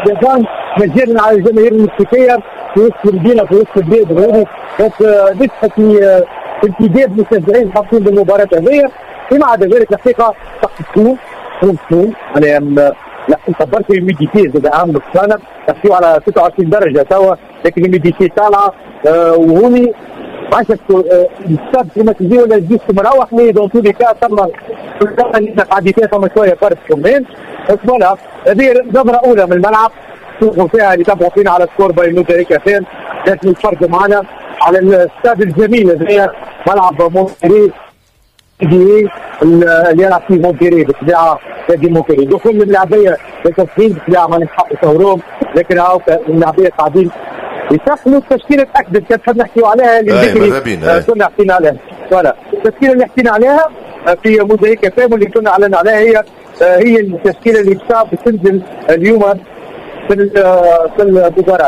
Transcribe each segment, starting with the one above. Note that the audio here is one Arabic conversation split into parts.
اليابان مجانا على الجماهير المكسيكيه في وسط المدينه في وسط البلاد الغربي. نجحت في انتداب مشجعين حاطين بالمباراه هذه. فيما عدا ذلك الحقيقه تكون يعني كبرت الميديتي زاد عام السنه تحكيو على 26 درجه توا، لكن الميديتي طالعه وهوني عشان الستاد كما تجي ولا تجي مروح لي دون تو لي كا ثم قاعد فيها ثم شويه فرق كمان. بس فوالا هذه نظره اولى من الملعب شوفوا فيها اللي تابعوا فينا على سكور باي نوت هيك فين لازم يتفرجوا معنا على الاستاد الجميل هذايا ملعب مونتيري اللي يلعب فيه مونتيري بالطبيعه نادي مونتيري. دخول اللاعبيه للتسخين بالطبيعه ما نلحقوا نصوروهم، لكن هاو اللاعبيه قاعدين يسخنوا التشكيله. تاكدت كانت حنا نحكيو عليها اللي كنا حكينا عليها. فوالا التشكيله اللي حكينا عليها في موزايك فام اللي كنا اعلنا عليها هي التشكيله اللي بتنزل اليوم في المباراه.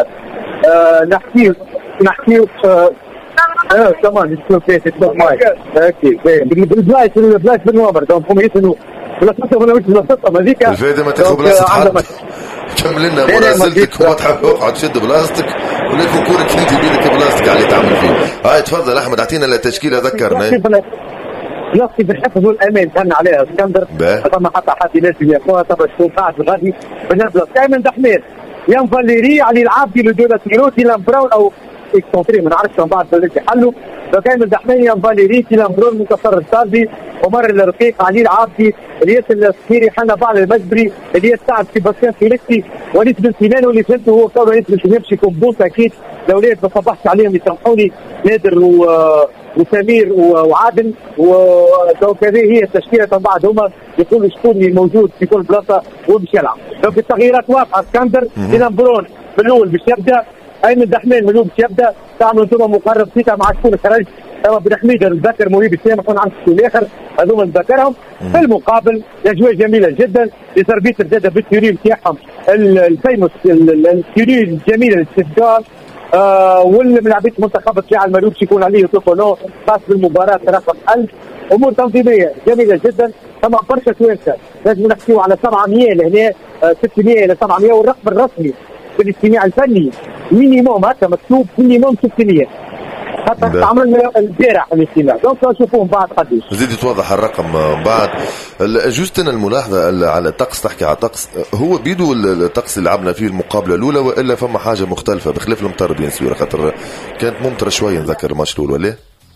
نحكيو كمان نشوف فيه معي اكيد بالبلايص بالنوامر دونك هم يسنوا بلاصتهم ولا مش بلاصتهم هذيك الفايده ما تاخذ بلاصه حد. كمل لنا مراسلتك واضحه اقعد شد بلاصتك ولا يكون كوره تفيتي بيدك بلاصتك على اللي تعمل فيه. هاي تفضل احمد اعطينا التشكيله ذكرنا. بلاصتي بالحفظ والامان كان عليها اسكندر ثم حتى حد لازم ياخذها تبع تكون قاعد غادي بالنسبه كامل دحمير يام فاليري علي العابدي لدوله سيروتي لام براون او اكسونتري ما نعرفش من بعد اللي حلوا فكامل دحمير يام فاليري لام براون منتصر السالبي عمر الرقيق علي العابدي الياس السكيري حنا بعض المجبري الياس سعد سيباستيان فيليكسي وليد بن سيمان واللي فهمته هو كونه وليد بن سيمان يمشي كومبوس اكيد الاولاد ما صبحت عليهم يسامحوني نادر وسمير وعادل ودونك هذه هي التشكيله من بعد هما يقولوا شكون اللي موجود في كل بلاصه ومش يلعب. دونك التغييرات واضحه اسكندر دينام برون بالاول باش يبدا ايمن دحمان من الاول باش يبدا تعملوا انتم مقرب سيتا مع شكون خرج توا بن حميد الذكر مهيب السلام ما عرفت شكون الاخر هذوما نذكرهم. في المقابل الاجواء جميله جدا لتربيت زاد بالتيوري نتاعهم الفيموس التيوري الجميله للسجال واللي من لعبيه منتخب الشيعة الملوك يكون عليه يطلقوا خاص بالمباراه رقم 1000. امور تنظيميه جميله جدا ثم برشا توانسه لازم نحكيو على 700 لهنا 600 الى 700 والرقم الرسمي في الاجتماع الفني مينيموم هكا مكتوب مينيموم 600 حتى عملنا البارح الاجتماع دونك نشوفوهم بعد قديش زيد توضح الرقم بعد. جوستنا الملاحظه على الطقس تحكي على الطقس هو بيدو الطقس اللي لعبنا فيه المقابله الاولى والا فما حاجه مختلفه بخلاف المطر بين سويرة خاطر كانت ممطره شويه نذكر الماتش الاول ولا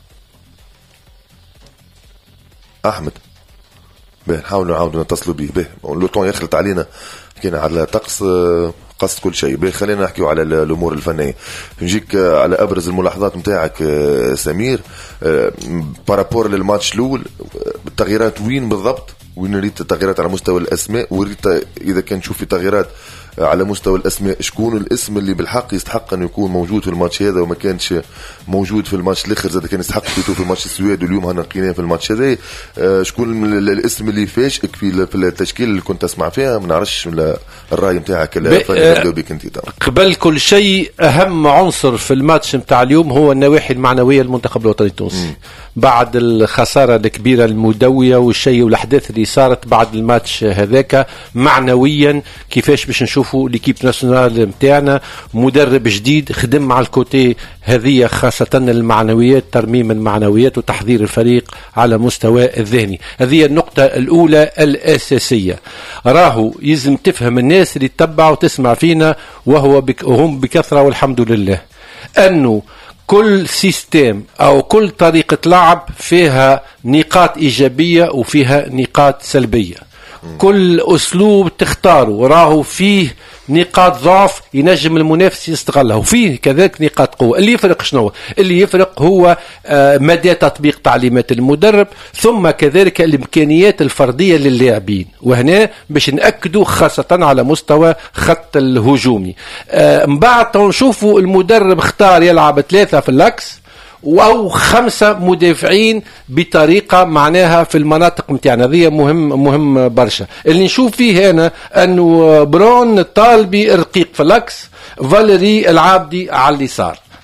احمد نحاولوا نعاودوا نتصلوا به لو طون يخلط علينا حكينا على طقس قصد كل شيء. خلينا نحكيو على الامور الفنيه. نجيك على ابرز الملاحظات نتاعك سمير بارابور للماتش الاول التغييرات وين بالضبط وين نريد التغييرات على مستوى الاسماء وريت اذا كان نشوف في تغييرات على مستوى الاسماء شكون الاسم اللي بالحق يستحق انه يكون موجود في الماتش هذا وما كانش موجود في الماتش الاخر زاد كان يستحق في الماتش السويد واليوم هنا لقيناه في الماتش هذا. شكون الاسم اللي فاجئك في التشكيل اللي كنت اسمع فيها ما نعرفش الراي نتاعك نبداو بك انت. قبل كل شيء اهم عنصر في الماتش نتاع اليوم هو النواحي المعنويه للمنتخب الوطني التونسي بعد الخساره الكبيره المدويه والشيء والاحداث اللي صارت بعد الماتش هذاك معنويا كيفاش باش نشوفوا ليكيب ناسيونال نتاعنا مدرب جديد خدم على الكوتي هذه خاصه المعنويات ترميم المعنويات وتحضير الفريق على مستوى الذهني. هذه النقطه الاولى الاساسيه. راهو يلزم تفهم الناس اللي تتبع وتسمع فينا وهم بكثره والحمد لله انه كل سيستم أو كل طريقة لعب فيها نقاط إيجابية وفيها نقاط سلبية. كل أسلوب تختاره راهو فيه نقاط ضعف ينجم المنافس يستغلها وفيه كذلك نقاط قوة. اللي يفرق شنو؟ اللي يفرق هو مدى تطبيق تعليمات المدرب ثم كذلك الإمكانيات الفردية للاعبين وهنا باش نأكدوا خاصة على مستوى خط الهجومي. من بعد نشوفوا المدرب اختار يلعب 3 في اللاكس أو 5 مدافعين بطريقة معناها في المناطق متاعنا. هذه مهم برشا. اللي نشوف فيه هنا أنه برون طالبي رقيق في اللاكس فاليري العابدي على اليسار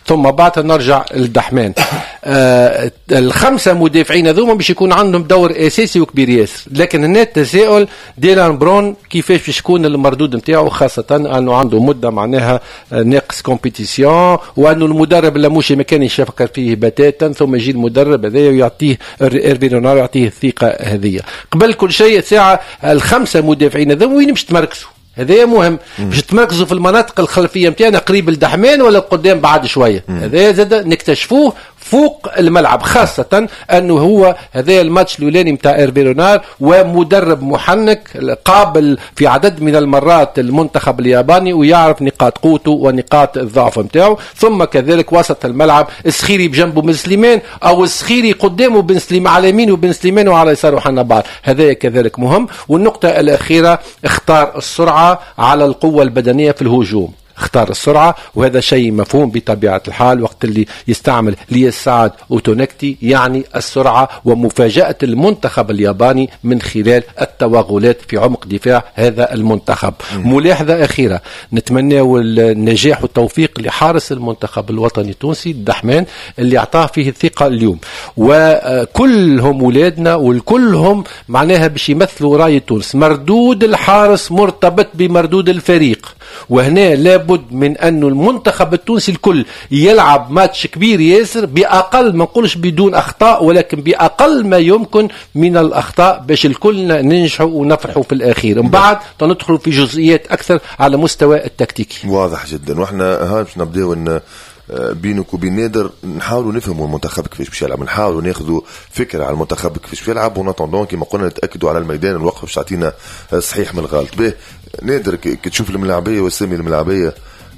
ثم بعد نرجع للدحمان. الخمسة مدافعين هذوما باش يكون عندهم دور أساسي وكبير ياسر، لكن هنا التساؤل ديلان برون كيفاش باش يكون المردود نتاعو، خاصة أنه عنده مدة معناها ناقص كومبيتيسيون، وأنه المدرب اللاموشي ما كان يفكر فيه بتاتا، ثم يجي المدرب هذا ويعطيه إيرفي رونار يعطيه الثقة هذه. قبل كل شيء ساعة الخمسة مدافعين هذوما وين باش تمركزوا؟ هذا مهم، باش تمركزوا في المناطق الخلفية متاعنا قريب الدحمان ولا قدام بعد شوية؟ هذا زاد نكتشفوه فوق الملعب، خاصة أنه هو هذا الماتش الأولاني متاع إيرفي رونار ومدرب محنك قابل في عدد من المرات المنتخب الياباني ويعرف نقاط قوته ونقاط الضعف متاعه. ثم كذلك وسط الملعب السخيري بجنبه بن سليمان أو السخيري قدامه بن سليمان على يمين وبن سليمان وعلى يساره حنبال، هذا كذلك مهم. والنقطة الأخيرة اختار السرعة على القوة البدنية في الهجوم، اختار السرعة، وهذا شيء مفهوم بطبيعة الحال وقت اللي يستعمل لياس سعد وتونكتي، يعني السرعة ومفاجأة المنتخب الياباني من خلال التوغلات في عمق دفاع هذا المنتخب. ملاحظة أخيرة، نتمنى النجاح والتوفيق لحارس المنتخب الوطني التونسي الدحمان اللي أعطاه فيه الثقة اليوم، وكلهم ولادنا والكلهم معناها باش يمثلوا راية تونس. مردود الحارس مرتبط بمردود الفريق، وهنا لابد من أن المنتخب التونسي الكل يلعب ماتش كبير ياسر بأقل، ما نقولش بدون أخطاء، ولكن بأقل ما يمكن من الأخطاء باش الكل ننجحوا ونفرحوا في الأخير. من بعد ندخل في جزئيات أكثر على مستوى التكتيكي. واضح جدا. وإحنا باش نبداو إن بينك وبين نادر نحاولوا نفهموا المنتخب كيفاش باش يلعب، نحاولوا ناخذوا فكره على المنتخب كيفاش باش يلعب، ونطندون كما قلنا نتاكدوا على الميدان الوقفه باش تعطينا صحيح من الغلط. به نادر كي تشوف الملاعبيه والسامي الملاعبيه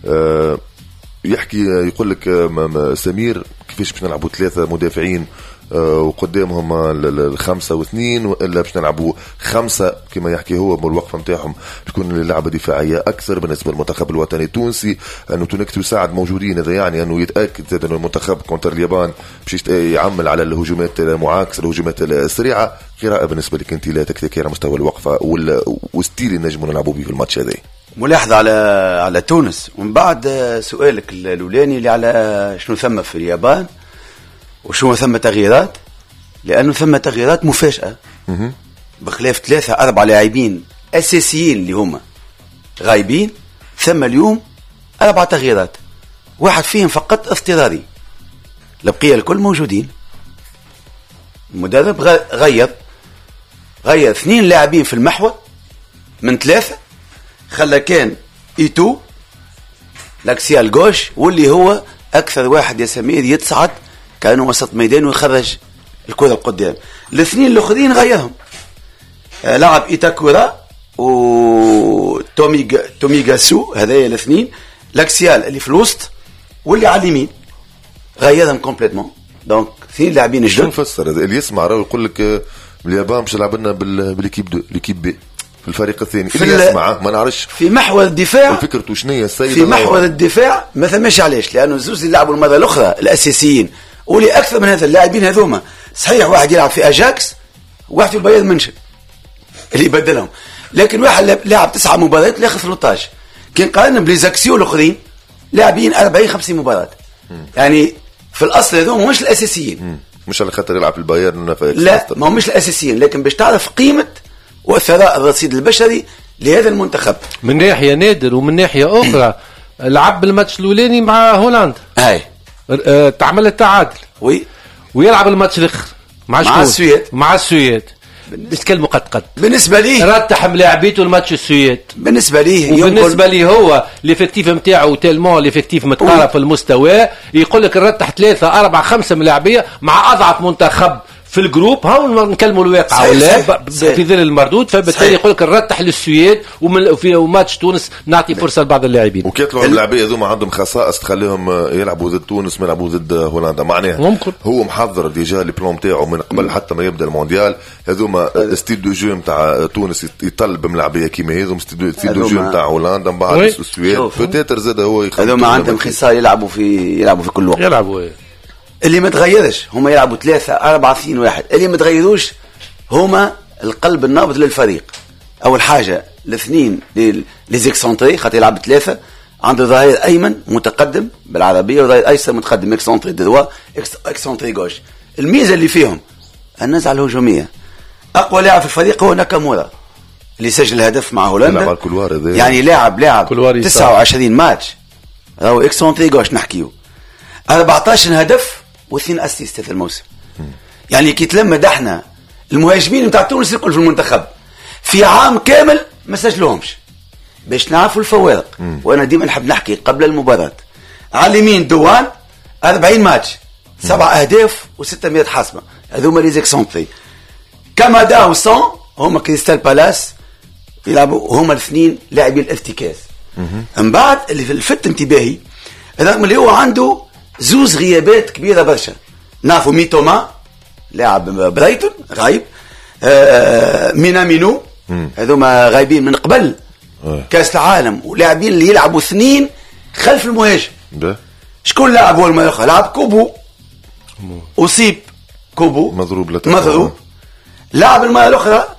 يحكي يقول لك سمير كيفاش باش نلعبوا 3 مدافعين وقدامهم الخمسة واثنين، وإلا باش نلعبوا 5 كما يحكي هو بالوقفة متاعهم تكون اللعبة دفاعية أكثر. بالنسبة للمنتخب الوطني التونسي أنه تونكتي وساعد موجودين، هذا يعني أنه يتأكد أن المنتخب كونتر اليابان باش يعمل على الهجومات المعاكسة الهجومات السريعة. قراءة بالنسبة لك أنت لا تكتيكية على مستوى الوقفة وستيل النجم نلعبوا به في الماتش هذا؟ ملاحظة على تونس. ومن بعد سؤالك الأولاني اللي على شنو ثم في اليابان وشو ثم تغييرات، لأنه ثم تغييرات مفاجأة بخلاف 3-4 لاعبين أساسيين اللي هم غايبين. ثم اليوم 4 تغييرات، واحد فيهم فقط اضطراري، البقية الكل موجودين. المدرب غير 2 لاعبين في المحور من 3، خلى كان إيتو لاكسيال جوش واللي هو أكثر واحد يا سمير يتصعد كانوا وسط ميدان ويخرج الكرة القدام. الاثنين الاخرين غيرهم، لعب إيتاكورا وتوميغاسو، هذايا الاثنين لاكسيال اللي في الوسط واللي على اليمين غيرهم كومبليتمون. دونك 2 لاعبين جدد. شنو نفسر هذا اللي يسمع راه يقول لك اليابان باش يلعب لنا بالليكيب بي في الفريق الثاني اللي يسمع ما نعرفش في محور الدفاع فكرته شنية السيد في محور الدفاع ما ثماش علاش، لأنه الزوز اللي لعبوا المرة الأخرى الأساسيين ولي أكثر من هذا اللاعبين هذوما. صحيح واحد يلعب في أجاكس وواحد في البايرن ميونخ اللي يبدلهم، لكن واحد لعب 9 مباريات لاخذ 13. كان قارنا بليزاكسيو الآخرين لاعبين 40-50 مباراة. يعني في الأصل هذوما مش الأساسيين، مش على خاطر يلعب في البايرن لا، ما مش الأساسيين، لكن باش تعرف قيمة وثراء الرصيد البشري لهذا المنتخب من ناحية نادر. ومن ناحية أخرى لعب الماتش الأولاني مع هولندا، هاي تعمل التعادل ويلعب الماتش الأخر مع السويد بتكلموا قد بالنسبة لي رتح ملاعبيته الماتش السويد. بالنسبة لي هو الافكتيف نتاعو تالمون الافكتيف متقارب في المستوى، يقول لك نرتح 3-4-5 ملاعبية مع أضعف منتخب في الجروب. هاو نكلموا الواقع ولا في ظل المردود، فبالتالي يقول لك نرتح للسويد وفي ماتش تونس نعطي فرصه لبعض اللاعبين. وكيطلعوا اللاعبيه هذوما عندهم خصائص تخليهم يلعبوا ضد تونس ما يلعبوا ضد هولندا، معناها ممكن هو محضر ديجا البلان نتاعو من قبل حتى ما يبدا المونديال. هذوما ستيل دو جو نتاع تونس يطلب ملاعبيه كيما هذوما ستيل دو جو نتاع هولندا من بعد السويد بوتيتر زاد هو هذوما عندهم خصائص يلعبوا في كل وقت. يلعبوا اللي ما تغيرش هما يلعبوا 3-4-2-1. اللي ما تغيروش هما القلب النابض للفريق. أول حاجة الاثنين لزيكسونتري خاطر يلعب 3 عنده ظهير ايمن متقدم بالعربيه وظهير ايسر متقدم، اكسونتري دروا اكسونتري غوش. الميزه اللي فيهم النزعه الهجوميه. اقوى لاعب في الفريق هو ناكامورا اللي سجل هدف مع هولندا، يعني لاعب 29 ماتش راهو اكسونتري غوش نحكيو 14 هدف و2 اسيست في الموسم. يعني كي تلمد احنا المهاجمين نتاع تونس الكل في المنتخب في عام كامل ما سجلوهمش باش نعرفوا الفوارق. وانا ديما نحب نحكي قبل المباراه على اليمين دوان 40 ماتش 7 اهداف و600 حاسمه، هذوما لي زيكسونتري. كامادا وسون هما كريستال بالاس يلعبوا هما الاثنين لاعبين الارتكاز. من بعد اللي في الفت انتباهي رغم اللي هو عنده زوز غيابات كبيره برشا. نعرفوا ميتوما لاعب برايتون غايب، مينامينو هذوما غايبين من قبل كاس العالم، ولاعبين اللي يلعبوا اثنين خلف المهاجم. شكون لاعب هو المرخى؟ لاعب كوبو اصيب، كوبو مضروب. لاعب المره الاخرى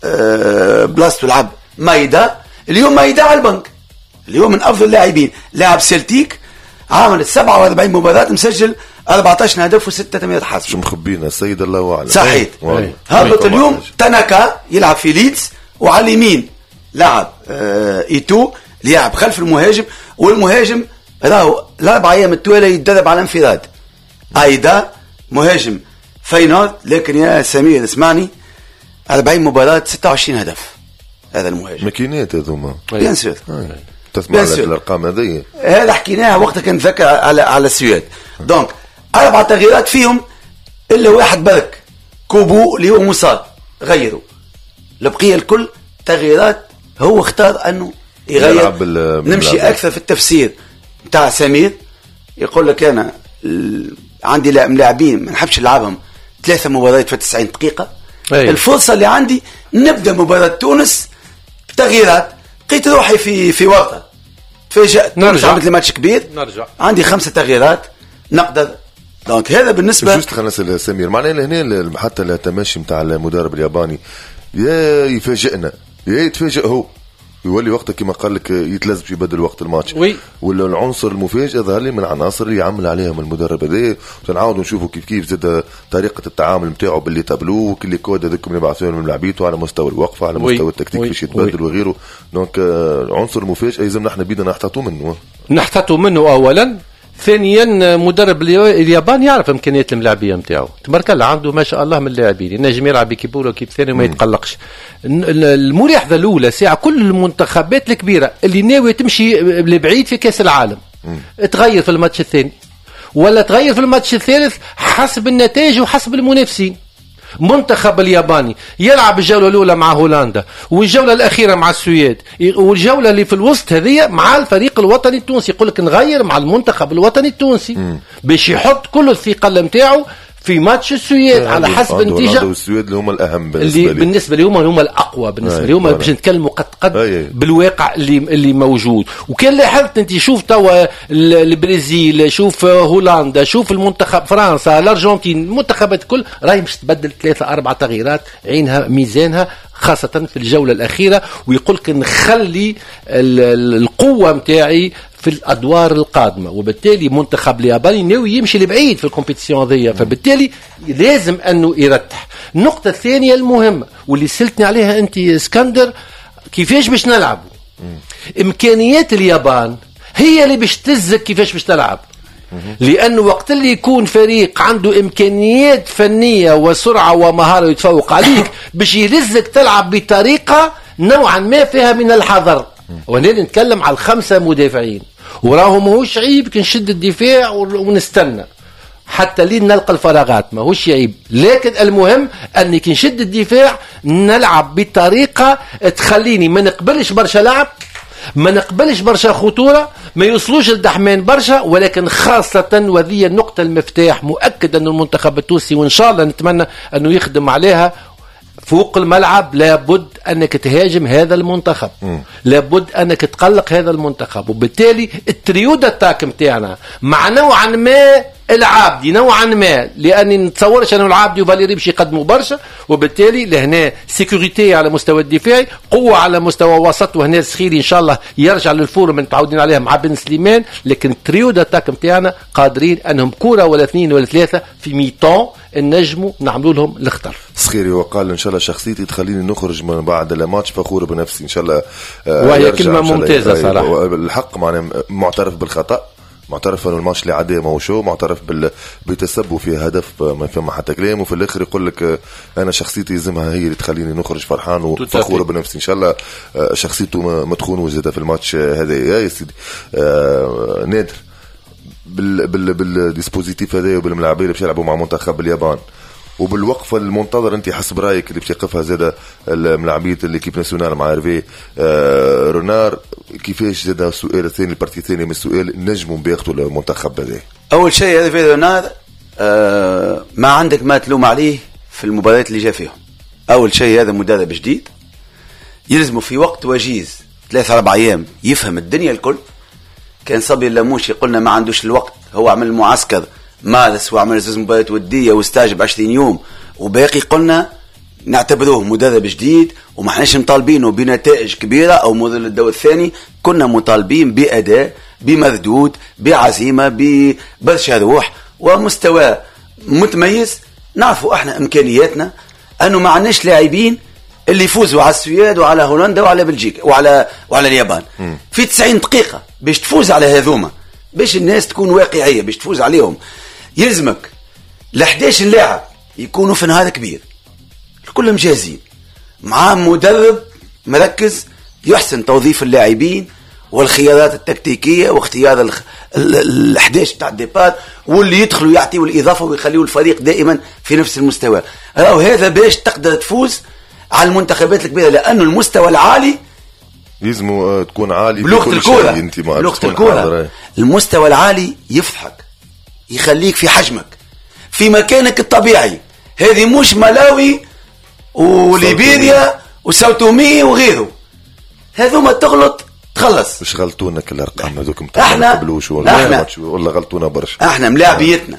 بلاصته لعب مايدا، اليوم مايدا على البنك، اليوم من افضل اللاعبين. لاعب سلتيك عمل 47 مباراة مسجل 14 هدف و600 حاسم. شو مخبينا السيد الله اعلم. صحيح. هبط اليوم تاناكا يلعب في ليدز، وعلى اليمين لاعب ايتو اللي يلعب خلف المهاجم، والمهاجم راهو 4 ايام التوالي يتدرب على انفراد. ايدا مهاجم فاينورد، لكن يا سمير اسمعني 40 مباراة 26 هدف. هذا المهاجم ماكينات هذوما بيان سور. تسمع الارقام هذه، هذا حكيناها وقتها كان ذكر على السويد. دونك 4 تغييرات فيهم الا واحد برك، كوبو اللي هو مصاب غيره. البقيه الكل تغييرات هو اختار انه يغير. نمشي اكثر في التفسير بتاع سمير، يقول لك انا عندي لاعبين ما نحبش نلعبهم 3 مباريات في 90 دقيقه. الفرصه اللي عندي نبدا مباراه تونس تغييرات. لقيت روحي في ورطه، تفاجأت عملت لي ماتش كبير، عندي 5 تغييرات نقدر. دونك هذا بالنسبه جوست. خلينا نسال سمير، معناه هنا حتى التماشي نتاع المدرب الياباني يا يفاجئنا يا يتفاجئ هو، يولي وقتها كما قال لك يتلازم يبدل وقت الماتش. ولا العنصر المفاجئ ظهر لي من العناصر اللي يعمل عليهم المدرب هذا. وتنعاودوا نشوفوا كيف زاد طريقه التعامل نتاعو باللي تابلو وكل كود هذاكم اللي بعثوهم من لعبيته على مستوى الوقفه على مستوى التكتيك باش يتبدل وغيره. دونك العنصر المفاجئ لازم نحن بيدنا نحتاطوا منه اولا. ثانيا مدرب اليابان يعرف امكانيات الملاعبيه نتاعو، تبارك الله عنده ما شاء الله من اللاعبين، ينجم يلعب كيف اولى وكيف ثاني وما يتقلقش. الملاحظه الاولى ساعه كل المنتخبات الكبيره اللي ناويه تمشي لبعيد في كاس العالم تغير في الماتش الثاني ولا تغير في الماتش الثالث حسب النتائج وحسب المنافسين. منتخب الياباني يلعب الجولة الأولى مع هولندا والجولة الأخيرة مع السويد والجولة اللي في الوسط هذه مع الفريق الوطني التونسي. يقول لك نغير مع المنتخب الوطني التونسي باش يحط كل الثقل نتاعو في ماتش السويد على حسب النتيجه. السويد اللي هما الاهم بالنسبه لهم هما الاقوى بالنسبه لهم باش نتكلموا قد بالواقع اللي موجود. وكان لاحظت انت شوف توا البرازيل، شوف هولندا، شوف المنتخب فرنسا، الارجنتين، المنتخبات الكل راهي باش تبدل 3-4 تغييرات عينها ميزانها خاصة في الجولة الأخيرة. ويقول لك نخلي القوة متاعي في الأدوار القادمة، وبالتالي منتخب الياباني ناوي يمشي لبعيد في الكومبيتيسيون هذيا، فبالتالي لازم أنه يرتح. النقطة الثانية المهمة واللي سلتني عليها أنت اسكندر، كيفاش باش نلعب؟ إمكانيات اليابان هي اللي باش تلزك كيفاش باش تلعب، لأنه وقت اللي يكون فريق عنده إمكانيات فنية وسرعة ومهارة يتفوق عليك باش يلزك تلعب بطريقة نوعا ما فيها من الحذر. وهنا نتكلم على 5 مدافعين وراهم ماهوش عيب كنشد الدفاع ونستنى حتى لين نلقى الفراغات، ماهوش عيب، لكن المهم أني كنشد الدفاع نلعب بطريقة تخليني ما نقبلش برشا لعب، ما نقبلش برشا خطورة، ما يوصلوش الدحمان برشا، ولكن خاصة وذي النقطة المفتاح مؤكد أن المنتخب التونسي وإن شاء الله نتمنى أنه يخدم عليها فوق الملعب. لابد أنك تهاجم هذا المنتخب، لابد أنك تقلق هذا المنتخب، وبالتالي التريود التاك متاعنا مع نوعا ما العابدي نوعا ما، لاني نتصورش انه العابدي وفاليري باش يقدموا برشا، وبالتالي لهنا سيكوريتي على مستوى الدفاعي، قوه على مستوى وسط، وهنا السخيري ان شاء الله يرجع للفورم متعودين عليها مع بن سليمان. لكن التريو داتاك نتاعنا قادرين انهم كوره ولا اثنين ولا ثلاثه في ميتون النجموا نعملوا لهم الخطر. سخيري وقال ان شاء الله شخصيتي تخليني نخرج من بعد الماتش فخور بنفسي ان شاء الله. وهي كلمه ممتازه صراحه. الحق معناه معترف بالخطا، معترف انه الماتش اللي عدى ما هو شو، معترف بتسبب في هدف ما فما حتى كلام، وفي الاخر يقول لك انا شخصيتي يلزمها هي اللي تخليني نخرج فرحان وفخور بنفسي. ان شاء الله شخصيته ما تخون وزيدها في الماتش هذا يا سيدي. نادر بالديسبوزيتيف هذا وبالملاعبيه اللي باش يلعبوا مع منتخب اليابان وبالوقفه المنتظر، انت حسب رايك اللي باش يقفها زاده الملاعبيه الليكيب ناسيونال مع هيرفي رونار، كيفاش زاده السؤال الثاني البارتي الثاني من السؤال نجموا بياخذوا المنتخب هذا؟ اول شيء هيرفي رونار ما عندك ما تلوم عليه في المباريات اللي جا فيهم. اول شيء هذا مدرب جديد يلزمه في وقت وجيز 3-4 ايام يفهم الدنيا الكل. كان صبي اللاموشي قلنا ما عندوش الوقت، هو عمل معسكر مارس وعمل زوج مباريات وديه واستاجب 20 يوم وباقي، قلنا نعتبروه مدرب جديد وما احناش مطالبينه بنتائج كبيره او موديل للدور الثاني، كنا مطالبين باداء بمردود بعزيمه ببرشا روح ومستوى متميز. نعرفوا احنا امكانياتنا انه ما عندناش لاعبين اللي يفوزوا على السويد وعلى هولندا وعلى بلجيكا وعلى اليابان في 90 دقيقه باش تفوز على هذوما، باش الناس تكون واقعيه باش تفوز عليهم. يلزمك ل11 لاعب يكونوا في نهار كبير كلهم جاهزين، مع مدرب مركز يحسن توظيف اللاعبين والخيارات التكتيكيه واختيار ال11 تاع الديبار، واللي يدخلوا يعطيوا الاضافه ويخليوا الفريق دائما في نفس المستوى. هذا باش تقدر تفوز على المنتخبات الكبيره، لانه المستوى العالي لازم تكون عالي بلغه الكوره. المستوى العالي يفضحك، يخليك في حجمك في مكانك الطبيعي. هذه مش ملاوي وليبيريا وساوتومي وغيره، هذوما تغلط تخلص. مش غلطونا كل الارقام هذوك نتاع قبلوش ولا غلطونا برشا. احنا ملاعبيتنا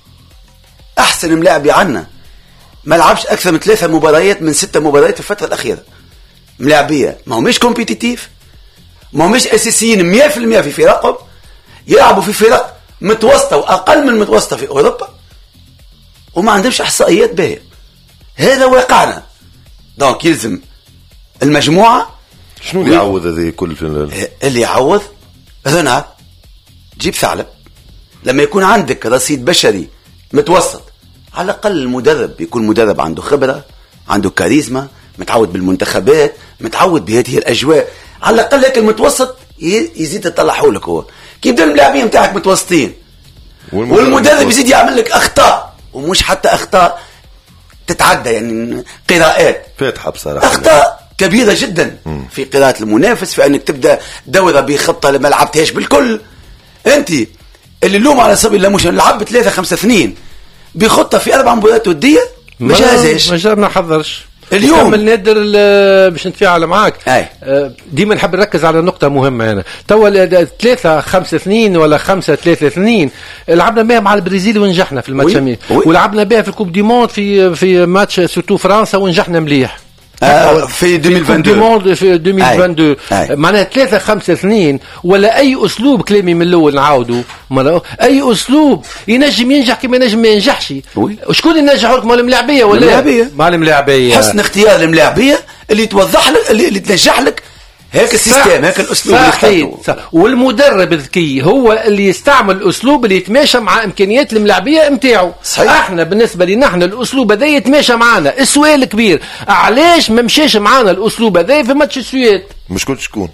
احسن ملاعبي عنا ما لعبش اكثر من 3 مباريات من 6 مباريات في الفتره الاخيره. ملاعبيه ما همش كومبيتيتيف، ما همش اساسيين 100% في فرقهم، يلعبوا في فرق متوسطه واقل من متوسطه في اوروبا وما عندهمش احصائيات باهيه. هذا واقعنا. دونك يلزم المجموعه. شنو اللي يعوض هذه كل اللي يعوض رونار جيب ثعلب. لما يكون عندك رصيد بشري متوسط، على الاقل المدرب يكون مدرب عنده خبره، عنده كاريزما، متعود بالمنتخبات، متعود بهذه الاجواء، على الاقل لك المتوسط يزيد يطلعه لك. هو كيبدا اللاعبين نتاعك متوسطين والمدرب يزيد يعمل لك اخطاء، ومش حتى اخطاء تتعدى يعني قراءات فاتحه بصراحه، اخطاء كبيره جدا في قراءه المنافس، في انك تبدا دوره بخطه ما لعبتهاش بالكل. انت اللي اللوم على سبيل الله مش لعب 3-5-2 بخطه في 4 مباريات وديه ما جهزهاش، ما جاب ما حضرش. اليوم نادر باش نتفاعل معاك ديما نحب نركز على نقطة مهمة. هنا توا 3-5-2 ولا 5-3-2 لعبنا بها مع البرازيل ونجحنا في الماتش، ولعبنا بها في الكوب دي موند في ماتش سورتو فرنسا ونجحنا مليح في 2022 في 2022. معناها 3-5-2 ولا اي اسلوب كلامي من الاول نعاودوا، اي اسلوب ينجم ينجح كما ينجم ما ينجحش. شكون اللي نجح لك؟ مال الملاعبيه ولا مع الملاعبيه؟ حسن اختيار الملاعبيه اللي توضح لك اللي تنجح لك هيك السيستم، هيك الاسلوب اللي اخترته. والمدرب الذكي هو اللي يستعمل الاسلوب اللي يتماشى مع امكانيات الملاعبيه نتاعو. احنا بالنسبه لنا احنا الاسلوب هذا يتماشى معنا. السؤال الكبير علاش ما مشاش معنا الاسلوب هذا في ماتش السويد؟ مش كنت شكون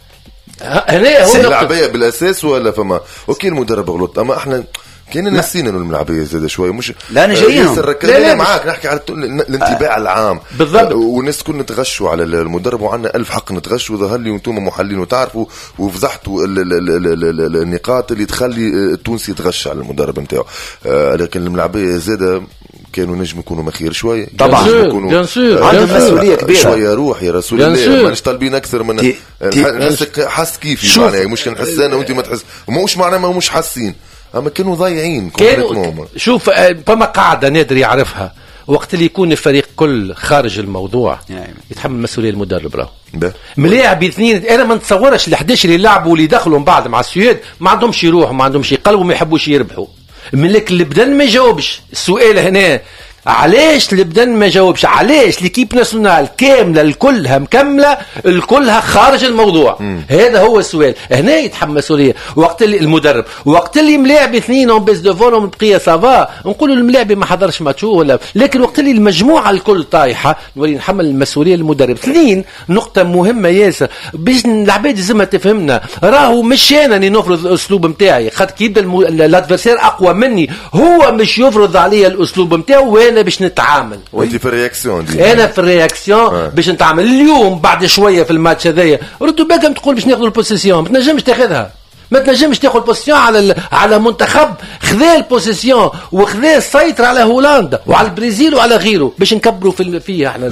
هنا هو الملاعبيه بالاساس ولا فما اوكي المدرب غلط، اما احنا كاين ناسين انه الملاعبيه زاد شويه مش لا انا جايين لا معاك نحكي على الانطباع العام بالضبط. والناس كنا نتغشوا على المدرب وعندنا 1000 حق نتغشوا. ظهر لي وانتم محللين وتعرفوا وفضحتوا النقاط اللي تخلي التونسي يتغش على المدرب نتاعو. لكن الملاعبيه زاد كانوا نجم يكونوا مخير شويه طبعا، بيان سور عندهم مسؤوليه كبيره شويه. روح يا رسول الله ماناش طالبين اكثر من نحسك حس كيفي معناها، مش نحس انا وانت ما تحس، مش معناه ما مش حاسين. اما كانوا ضايعين. شوف فما قاعده نادر يعرفها، وقت اللي يكون الفريق كل خارج الموضوع يتحمل مسؤوليه المدرب. راهو ملاعب اثنين، انا ما نتصورش ال 11 اللي لعبوا واللي دخلوا من بعد مع السويد ما عندهمش يروحوا، ما عندهمش يقلبوا، ما يحبوش يربحوا. ملك البدن ما يجاوبش السؤال هنا، علاش البدن ما جاوبش؟ علاش ليكيب ناسيونال كامله الكلها مكمله الكلها خارج الموضوع؟ هذا هو السؤال. هنا يتحمل مسؤوليه وقت اللي المدرب، وقت اللي ملاعب اثنين اون بيس دو فون بقيه سافا نقولوا الملاعب ما حضرش ماتشو ولا، لكن وقت اللي المجموعه الكل طايحه نولي نحمل المسؤوليه للمدرب. اثنين نقطه مهمه ياسر باش العباد لازمها تفهمنا، راهو مش انا اللي نفرض الاسلوب نتاعي، خاطر كي يبدا الادفيرسير اقوى مني هو مش يفرض عليا الاسلوب نتاعو وانا باش نتعامل. وانت في الرياكسيون انا في الرياكسيون باش نتعامل. اليوم بعد شويه في الماتش هذايا ردوا بالكم تقول باش ناخذ البوزيسيون، ما تنجمش تاخذها، ما تنجمش تاخذ البوزيسيون على منتخب خذا البوزيسيون وخذا السيطره على هولندا وعلى البرازيل وعلى غيره باش نكبروا فيها احنا.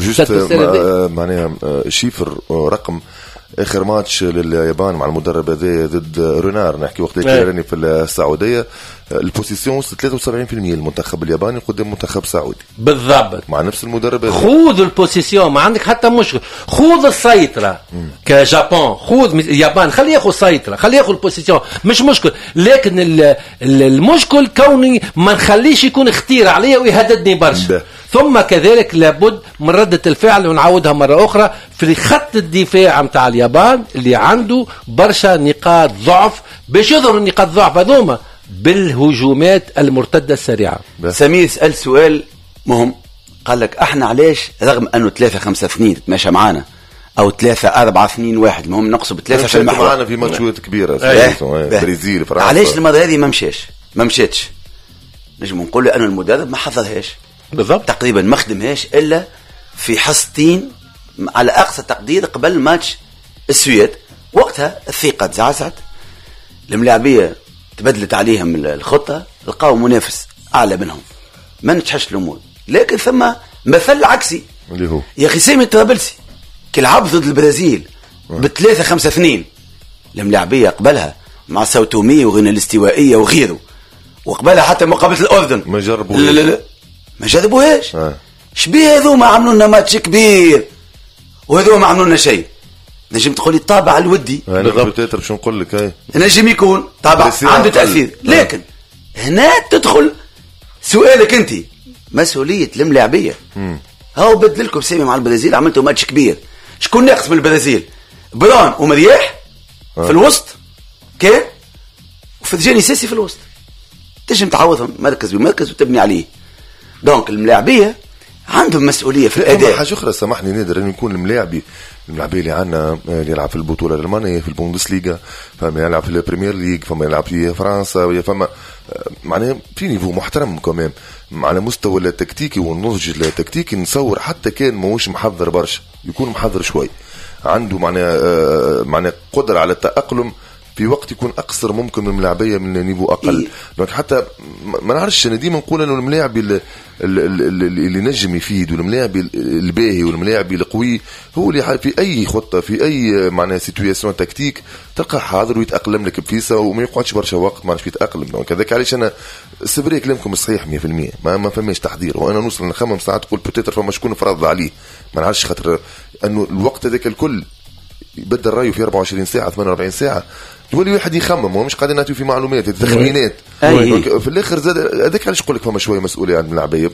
معناها شيفر رقم اخر ماتش لليابان مع المدرب هذا ضد رونار، نحكي وقت اللي في السعوديه، البوزيسيون 73% المنتخب الياباني قدام منتخب سعودي بالضبط مع نفس المدرب. خذ البوزيسيون ما عندك حتى مشكل، خذ السيطره كجابان، خذ اليابان خليه ياخذ السيطره، خليه ياخذ البوزيسيون مش مشكل، لكن المشكل كوني ما نخليش يكون اختيار عليا ويهددني برشا. ثم كذلك لابد من ردة الفعل، ونعودها مرة أخرى في خط الدفاع متاع اليابان اللي عنده برشا نقاط ضعف باش يظهر النقاط ضعف هذوما بالهجومات المرتدة السريعة. سمير سأل سؤال مهم، قال لك احنا علاش رغم انه 3-5-2 تماشى معانا او 3-4-2-1 المهم نقصد ب3 في المحور معانا في ماتشات كبيرة برازيل فرنسا، علاش المرة هذه ما مشيتش؟ نجم نقول انه المدرب ما حضرهاش بالضبط، تقريبا ما خدمهاش الا في حصتين على اقصى تقدير قبل ماتش السويد. وقتها الثقه تزعزعت، الملاعبيه تبدلت عليهم الخطه، لقاو منافس اعلى منهم، ما نجحش الامور. لكن ثم مثل عكسي اللي هو يا اخي سامي الطرابلسي كيلعب ضد البرازيل ب3-5-2، الملاعبيه قبلها مع ساوتومي وغينا الاستوائيه وغيره، وقبلها حتى مقابله الاردن ما جربوا لا ما جربوهاش. شبيه هذو ما عملوا لنا ماتش كبير وهذو ما عملوا لنا شيء. نجم تقولي الطابع الودي بالضبط شو نقول لك، نجم يكون طابع عنده تاثير، لكن هنا تدخل سؤالك انت مسؤوليه الملاعبيه. هاو بدل لكم سامي مع البرازيل عملتوا ماتش كبير، شكون ناقص من البرازيل؟ بران ومرياح في الوسط كان، وفرجاني ساسي في الوسط، تجم تعوضهم مركز بمركز وتبني عليه. دونك الملاعبيه عندهم مسؤوليه في الاداء. حاجه اخرى سامحني نادر، ان يكون الملاعبي اللي عندنا اللي يلعب في البطوله الالمانيه في البوندسليغا، فما يلعب في البريمير ليغ، فما يلعب في فرنسا، فما معناه في نيفو محترم كمان على مستوى التكتيكي والنضج التكتيكي. نصور حتى كان ماهوش محضر برشا يكون محضر شوي، عنده معناه قدره على التاقلم في وقت يكون اقصر ممكن من الملاعبيه من نيفو اقل. دونك حتى ما نعرفش، انا ديما نقول انه الملاعب اللي نجم يفيد والملاعب الباهي والملاعب القوي هو اللي في اي خطه في اي معناها سيتوياسيون تكتيك تلقى حاضر ويتاقلم لك بفيسه وما يقعدش برشا وقت ما يتاقلم. دونك هذاك علاش انا سبري كلامكم صحيح 100%، ما فماش تحضير، وانا نوصل نخمم ساعات تقول بوتيتر فما شكون فرض عليه ما نعرفش، خاطر انه الوقت هذاك الكل يبدل رايه في 24 ساعه 48 ساعه تولي واحد يخمم ومش قاعدين نعطيو في معلومات تخمينات في الاخر زاد هذاك علاش نقول لك فما شويه مسؤوليه عن الملاعبيه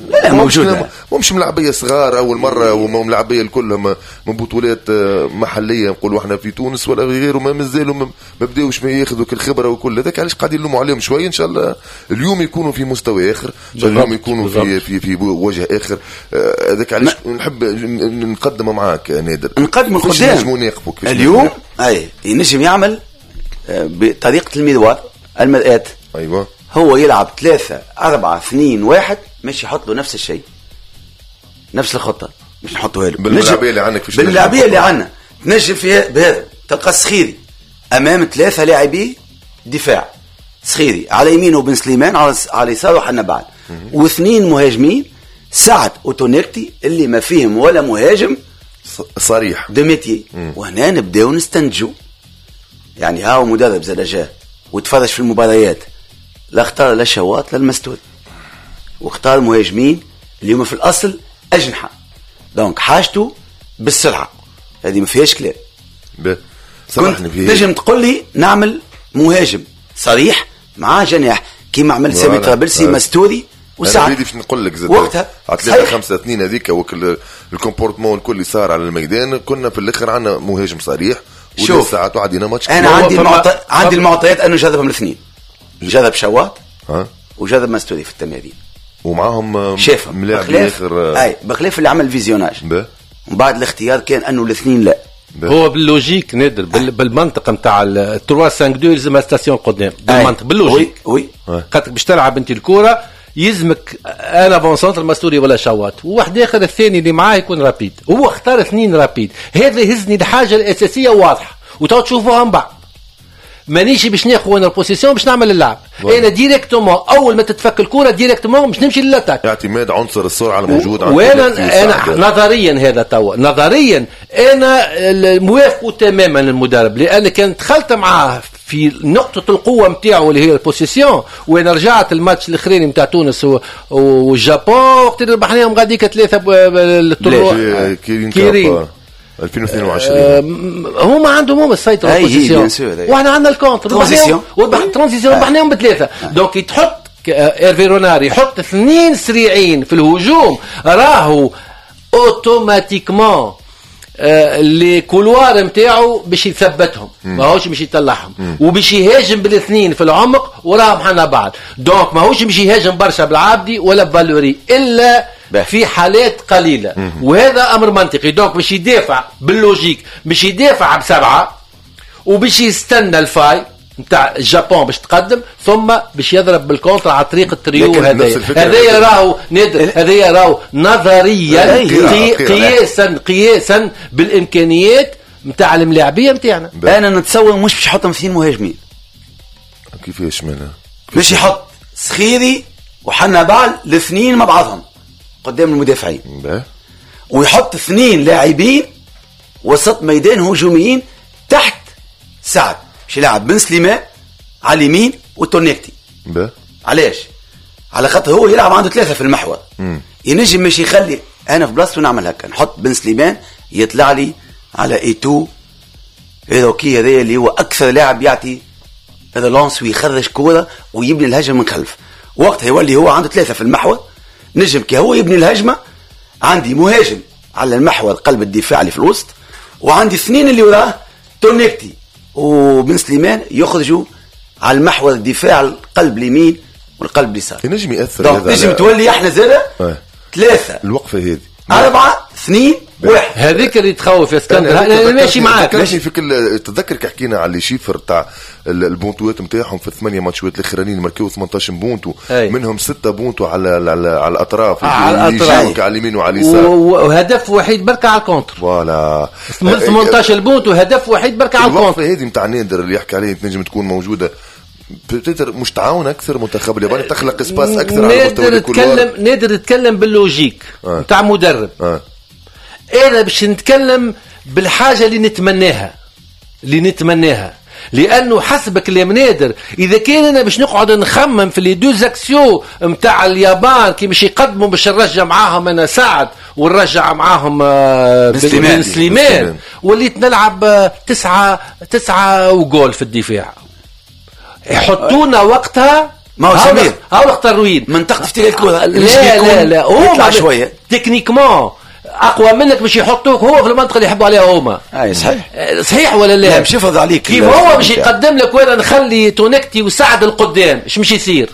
مش ملاعبيه صغار اول مره وملاعبيه الكلهم من بطولات محليه نقولوا احنا في تونس ولا غيره ما مازالوا ما بداوش ما ياخذوا الخبره وكل هذاك علاش قاعدين نلوموا عليهم شويه. ان شاء الله اليوم يكونوا في مستوى اخر، اليوم يكونوا في وجه اخر. هذاك علاش نحب نقدم معاك نادر، نقدم قدام اليوم ينجم يعمل بطريقة المرآة. أيوة هو يلعب 3-4-2-1 مش يحط له نفس الشيء نفس الخطة، مش نحطه له بالملاعبية اللي عندك بالملاعبية اللي عندنا تنجم فيها بهذا. تلقى السخيري أمام 3 لاعبي دفاع، سخيري على يمينه بن سليمان على يساره حنا بعد، و2 مهاجمين سعد وتونيكتي اللي ما فيهم ولا مهاجم صريح دميتي. وهنا نبداو نستنتجوا يعني هاو مدرب زاد جاء وتفرج في المباريات لا اختار لا شواط لا المستوري، واختار مهاجمين اللي هم في الاصل اجنحه، دونك حاجته بالسرعه، هذه ما فيهاش كلام. سامحني فيه نجم تقول لي نعمل مهاجم صريح مع جناح كيما عمل سامي طرابلسي مستوري وسعد. باش نقول لك زاد وقتها 3-5-2 هذيك الكومبورتمون الكل اللي صار على الميدان، كنا في الاخر عندنا مهاجم صريح شوف ساعات وعدينا ماتش. انا عندي المعطيات انه جذبهم الاثنين، جذب شواط وجذب مستوري في التمارين ومعاهم شافهم ملاعب اخر اي بخلاف اللي عمل فيزيوناج ومن بعد الاختيار كان انه الاثنين لا. هو باللوجيك نادر بالمنطق نتاع 3-5-2 لازم ستاسيون قدام بالمنطق باللوجيك. وي خاطر باش تلعب انت الكره يلزمك انا فون سونتر مستوري ولا شواط، وواحد اخر الثاني اللي معاه يكون رابيد. هو اختار اثنين رابيد، هذا يهزني الحاجه الاساسيه واضحه وتو تشوفوها من بعد. مانيش باش ناخذ انا البوزيسيون باش نعمل اللعب، انا ديريكتومون اول ما تتفك الكره ديريكتومون باش نمشي للاتاك. اعتماد عنصر السرعه الموجود وانا نظريا هذا توا نظريا انا موافق تماما المدرب، لان كان دخلت معاه في نقطة القوة متاعه اللي هي البوزيسيون، وانا رجعت الماتش الاخراني متاع تونس والجابون وقت اللي ربحناهم غاديك 3 كيرين 2022 هما عندهم السيطرة على البوزيسيون واحنا عندنا الكونتر ترانزيسيون ربحناهم ب3. دونك يتحط ايرفي روناري يحط 2 سريعين في الهجوم، راهو اوتوماتيكمون اللي كولوار نتاعو باش يثبتهم ماهوش باش يطلعهم، وباش يهاجم بالاثنين في العمق وراهم حنا بعض. دونك ماهوش باش يهاجم برشا بالعابدي ولا بفالوري الا في حالات قليله، وهذا امر منطقي. دونك باش يدافع باللوجيك، باش يدافع ب7 وباش يستنى الفاي نتاع الجابون باش تقدم، ثم باش يضرب بالكونتر على طريق التريو. هذايا راهو نادر، هذايا راهو نظريا قياسا بالامكانيات نتاع الملاعبيه نتاعنا. انا نتصور مش باش يحطهم 2 مهاجمين، كيفاش منها باش يحط سخيري وحنا بعل الاثنين مع بعضهم قدام المدافعين، ويحط 2 لاعبين وسط ميدان هجوميين تحت سعد باش يلعب بن سليمان على اليمين وتونيكتي. علاش؟ على خاطر هو يلعب عنده 3 في المحور، ينجم مش يخلي انا في بلاصته نعمل هكا، نحط بن سليمان يطلع لي على ايتو هذا كي هذا اللي هو اكثر لاعب يعطي هذا لونس ويخرج كوره ويبني الهجمه من خلف. وقتها يولي هو عنده 3 في المحور، نجم كي هو يبني الهجمه عندي مهاجم على المحور قلب الدفاع اللي في الوسط، وعندي 2 اللي وراه تونيكتي وبن سليمان يخرجوا على المحور الدفاع القلب اليمين والقلب اليسار. نجم ياثر هذا، نجم تولي احنا زاده 3 الوقفه هذه 4 2 1 هذيك اللي تخوف يا اسكندر. انا ماشي معاك، ماشي في كل تتذكر كي حكينا على الشيفر تاع البونتوات نتاعهم في 8 ماتشات الاخرانيين ماركيو 18 بونتو، منهم 6 بونتو على الاطراف، على اليمين وعلى اليسار، وهدف وحيد بركه على الكونتر. فوالا 18 بونتو هدف وحيد بركه على الكونتر. هذه نتاع نادر اللي يحكي عليه تنجم تكون موجوده بتقدر مش تعاون اكثر المنتخب الياباني تخلق اسباس اكثر على مستوى الكل. نقدر نتكلم باللوجيك نتاع مدرب. انا باش نتكلم بالحاجه اللي نتمناها لانه حسب كلام نادر اذا كان انا باش نقعد نخمم في لي دو زاكسيو نتاع اليابان كي باش يقدموا باش نرجع معاهم انا سعد ونرجع معاهم بن سليمان وليت نلعب 9 وجول في الدفاع، يحطونا وقتها ما هو سمير هاو الترويج منطقه تفتيل الكره. لا هو شويه تكنيكمون اقوى منك باش يحطوك هو في المنطقه اللي يحبوا عليها هما. صحيح ولا لا؟ لا مش يفرض عليك كيف هو باش يقدم لك وانا نخلي تونكتي وسعد القدام مش يصير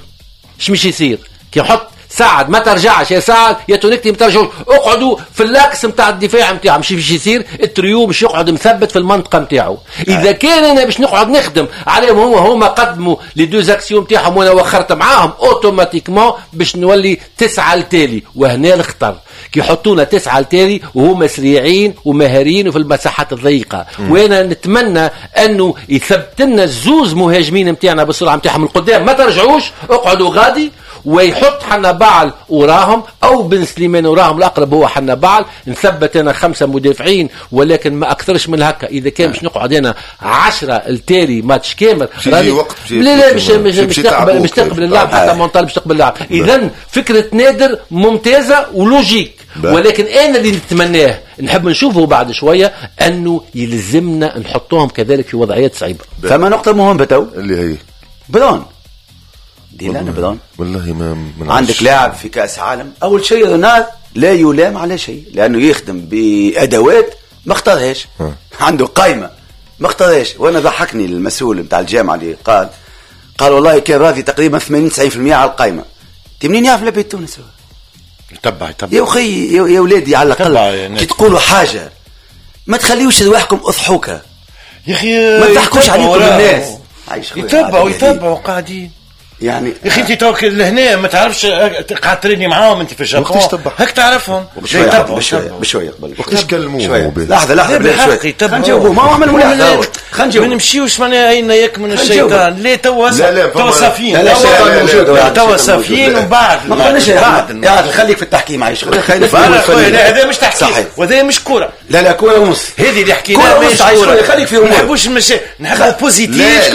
كي يحط سعد ما ترجعش يا سعد يا تونكتي ما ترجعوش، اقعدوا في اللاكس نتاع الدفاع نتاعو مش يصير التريو مش يقعد مثبت في المنطقه نتاعو. اذا كان انا باش نقعد نخدم عليهم هما قدموا لي دو زاكسيون نتاعهم وانا وخرت معاهم اوتوماتيكمون باش نولي 9 التالي، وهنا الخطر كي يحطونا 9 التالي وهما سريعين ومهارين وفي المساحات الضيقه. وانا نتمنى انه يثبت لنا الزوز مهاجمين نتاعنا بالسرعه نتاعهم القدام ما ترجعوش اقعدوا غادي ويحط حنبعل وراهم او بن سليمان وراهم، الاقرب هو حنبعل. نثبت انا 5 مدافعين ولكن ما اكثرش من هكا. اذا كان مش نقعد انا 10 التالي ماتش كامل لا مش تقبل اللعب حتى مونتال مش تقبل اللعب. اذا فكره نادر ممتازه ولوجيك، ولكن انا اللي نتمناه نحب نشوفه بعد شويه انه يلزمنا نحطوهم كذلك في وضعيات صعيبه. فما نقطه مهمه تو اللي هي بدون ديلانا بدون. والله ما عندك لاعب في كاس عالم. اول شيء رونالدو لا يلام على شيء لانه يخدم بادوات ما اختارهاش. عنده قائمه ما اختارهاش. وانا ضحكني المسؤول بتاع الجامعه اللي قال والله كان راضي تقريبا 80-90% على القائمه. منين يعرف لعبه تونس؟ يتبع يا اخي يا ولادي على الاقل يعني كي تقولوا حاجه ما تخليوش رواحكم اضحوكه يا اخي، ما تضحكوش عليكم الناس. يتبعوا قاعدين يعني يا اخي. انت توكل لهنا ما تعرفش قاعد تريني معاهم انت في الجابون هيك تعرفهم بشويه قبل وقتاش كلموه. لحظه بشويه خلينا نجاوبوا ما عمل ملاحظه. خلينا نجاوب ما نمشيوش معناها اين يكمن الشيطان. ليه توا صافيين توا صافيين ومن بعد ما قلناش يا خليك في التحكيم عايش هذا مش تحكيم وهذا مش كوره. لا كوره ونص هذه اللي حكيناها مش كوره. خليك في ما نحبوش نحب بوزيتيف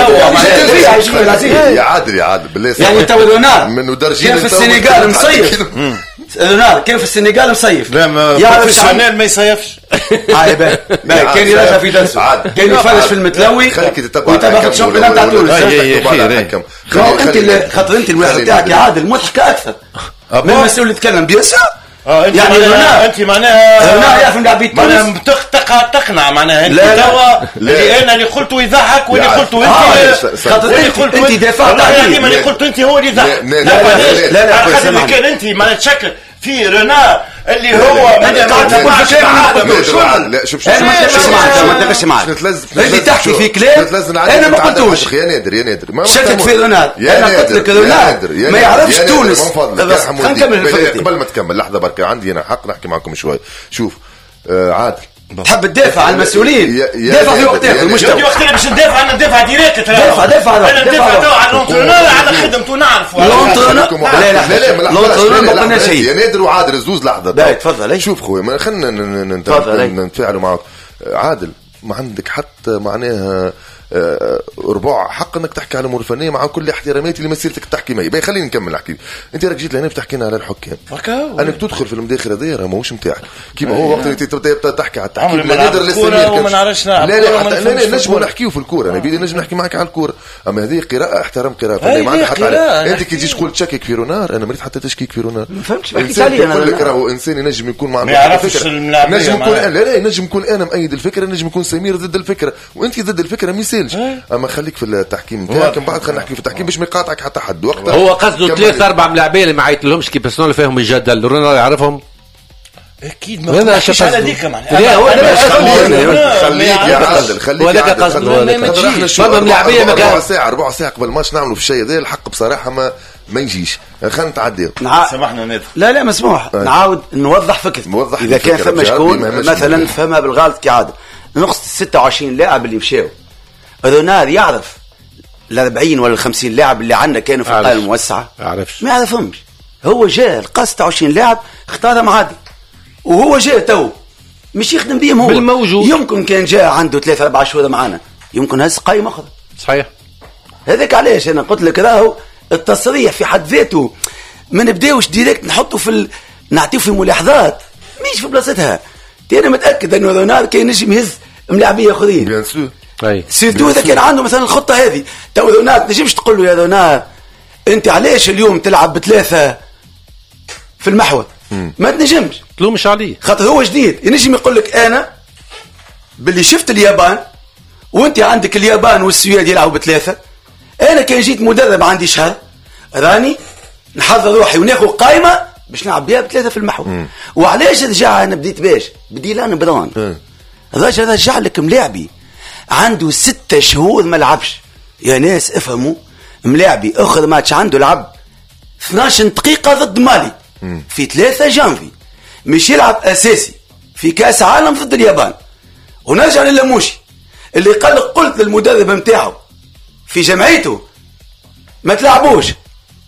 توا يا عادل بالله يعني انت ورونالدو منو درجين كان في السنغال مصيف. رونالدو كان في السنغال مصيف. لا ما بروفيسيونيل ما يصيفش. كان يراجع في درسه كان يفرش في المتلوي ويتابع في الشامبيون تاع تونس. انت اللي خاطر انت الملاحظه تاعك يا عادل مضحكه اكثر من المسؤول اللي يتكلم بيسع. يعني انت معناها يعرف لاعبين تونس تقنع معناها انت توا اللي انا اللي قلته يضحك واللي قلته انت دافع يعني اللي قلته انت هو اللي يضحك. لا كان انت ما تشكل في رونالدو اللي هو لا شوف ما تبقاش معك اللي تحكي في كلام انا ما قلتوش. يا نادر شكك في رونالدو. انا قلت لك رونالدو ما يعرفش تونس. قبل ما تكمل لحظه بركه عندي انا حق نحكي معكم شوي. شوف عادل تحب تدافع عن المسؤولين دافع في وقتها المجتمع وقتها باش ندافع عن ندافع ديريكت دافع انا ندافع عن لونترونور على خدمته نعرفوا لونترونور. لا ما قلنا شيء يا نادر وعادل زوز لحظه. لا تفضل. شوف خويا خلينا نتفاعلوا معك. عادل ما عندك حتى معناها ربع حق انك تحكي على الامور الفنيه مع كل احتراماتي لمسيرتك التحكيميه. باهي خليني نكمل احكي. انت راك جيت لهنا بتحكينا على الحكام انك تدخل في المداخله هذه راه ماهوش نتاعك كيما هو وقت اللي تبدا تحكي على التحكيم. لا نقدر لا نجموا نحكيو في الكوره. انا بيدي نجم نحكي معك على الكوره اما هذه قراءه احترام قراءه فنيه ما عندك حتى عليه. انت كي تجي تقول تشكك في رونار انا مريت حتى تشكيك في رونار ما فهمتش يقول لك راهو انسان ينجم يكون ما عنده فكره نجم يكون لا ينجم يكون انا مؤيد الفكره نجم يكون سمير ضد الفكره وانت ضد الفكره ما يسالش. اما خليك في التحكيم نتاعك من بعد خلينا نحكي في التحكيم باش ما يقاطعك حتى حد. وقتها هو قصده 3-4 ملاعبين اللي ما عيطلهمش كي بيرسونال فيهم الجدل رونالدو يعرفهم اكيد ما نحكيش على ديك معناها. خليك يا عادل خليك وهذاك قصده احنا شو ملاعبيه ربع ساعه قبل ماتش نعملوا في الشيء هذا الحق بصراحه ما يجيش. خلينا نتعديو سمحنا ندخل. لا مسموح نعاود نوضح فكرة. اذا كان فما شكون مثلا فما بالغلط كي عادل نقص 26 لاعب اللي مشاو رونالدو يعرف ال 40 ولا 50 لاعب اللي عندنا كانوا في القائمه الموسعه ما يعرفهمش. هو جاء لقى 26 لاعب اختارهم عادي وهو جاء تو مش يخدم بيهم هو بالموجود. يمكن كان جاء عنده 3-4 شهور معنا يمكن هز قائمه اخرى صحيح. هذاك علاش انا قلت لك راهو التصريح في حد ذاته ما نبداوش ديريكت نحطه نعطيه في ملاحظات مش في بلاصتها. انا متاكد انه رونالدو كان نجم يهز ملاعبيه اخرين بيان سور سيرتو اذا كان عنده مثلا الخطه هذه. تو رونالدو نجمش تقول له يا رونالدو انت علاش اليوم تلعب ب3 في المحور ما تنجمش تلومش عليه خاطر هو جديد. ينجم يقول لك انا باللي شفت اليابان وانت عندك اليابان والسويد يلعبوا ب3 انا كان جيت مدرب عندي شهر راني نحضر روحي وناخذ قائمه باش نلعب بها ب3 في المحور. وعلاش رجع انا بديت باش بدي لان بدون الراجل رجع لك ملاعبي عنده 6 شهور ما لعبش يا ناس افهموا. ملاعبي اخر ماتش عنده لعب 12 دقيقه ضد مالي في 3 جانفي مش يلعب اساسي في كاس عالم ضد اليابان. ونرجع للموشي اللي قلت للمدرب نتاعو في جمعيته ما تلعبوش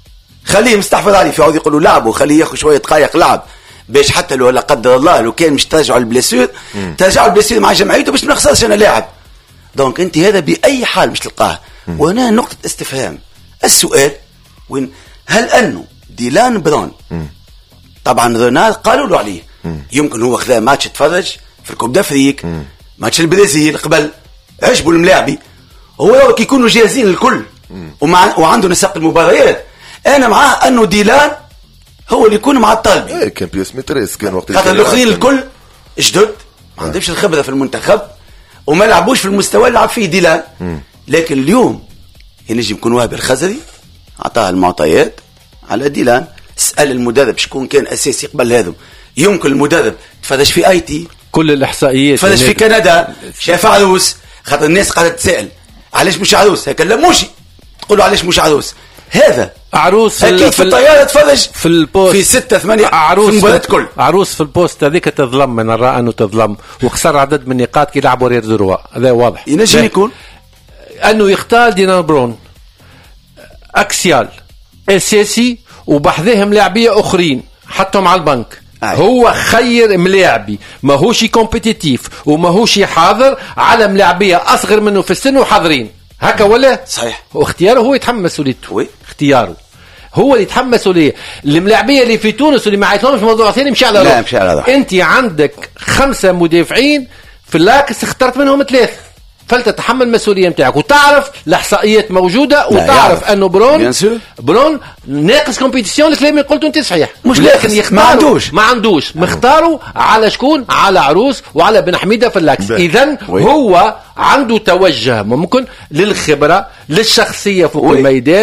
خليه مستحفظ عليه في عوض يقولوا لعبه خليه ياخذ شويه دقائق لعب باش حتى لو لا قدر الله لو كان مش ترجعوا البليسير ترجعوا البليسير مع جمعيته باش ما نخسرش انا لاعب. دونك انت هذا باي حال مش تلقاه. وهنا نقطه استفهام السؤال وين هل انه ديلان برون طبعا رونالد قالوا له عليه يمكن هو خذا ماتش تفرج في الكوب دافريك ماتش البرازيل قبل عجبوا الملاعبي هو كي يكونوا جاهزين الكل وعنده نسق المباريات انا معاه انه ديلان هو اللي يكون مع الطالبي كان بيس متريس كان وقت خاطر الاخرين الكل جدد ما عندهمش الخبره في المنتخب وما لعبوش في المستوى اللي لعب فيه ديلان. لكن اليوم ينجم يكون وهبي الخزري عطاه المعطيات على ديلان. اسال المدرب شكون كان اساسي قبل هذا. يمكن المدرب تفرج في اي تي كل الاحصائيات تفرج في كندا شاف عروس خاطر الناس قاعده تسال علاش مش عروس هكا لا موشي تقولوا علاش مش عروس هذا عروس اكيد في الطياره تفرج في البوست في 6-8 عروس في المباراه الكل عروس في البوست هذيك تظلم من نرى انه تظلم وخسر عدد من النقاط كي لعبوا رير زروا هذا واضح. ينجم يكون انه يختار ديلان برون اكسيال اساسي وبحذاهم لاعبيه اخرين حطهم على البنك. هو خير ملاعبي ماهوش كومبيتيتيف وماهوش حاضر على ملاعبيه اصغر منه في السن وحاضرين هكا ولا صحيح. واختياره هو يتحمل مسؤوليته اختياره هو اللي يتحمل مسؤوليه. الملاعبيه اللي في تونس واللي ما عيطهمش موضوع ثاني مشي على روح. انت عندك 5 مدافعين في اللاكس اخترت منهم 3 فلتتحمل المسؤوليه نتاعك وتعرف الاحصائيات موجوده وتعرف انه برون ناقص كومبيتيسيون. الكلام اللي قلته انت صحيح مش لكن ما عندوش مختاروا على شكون على عروس وعلى بن حميده في اللاكس. اذا هو عنده توجه ممكن للخبره للشخصيه فوق الميدان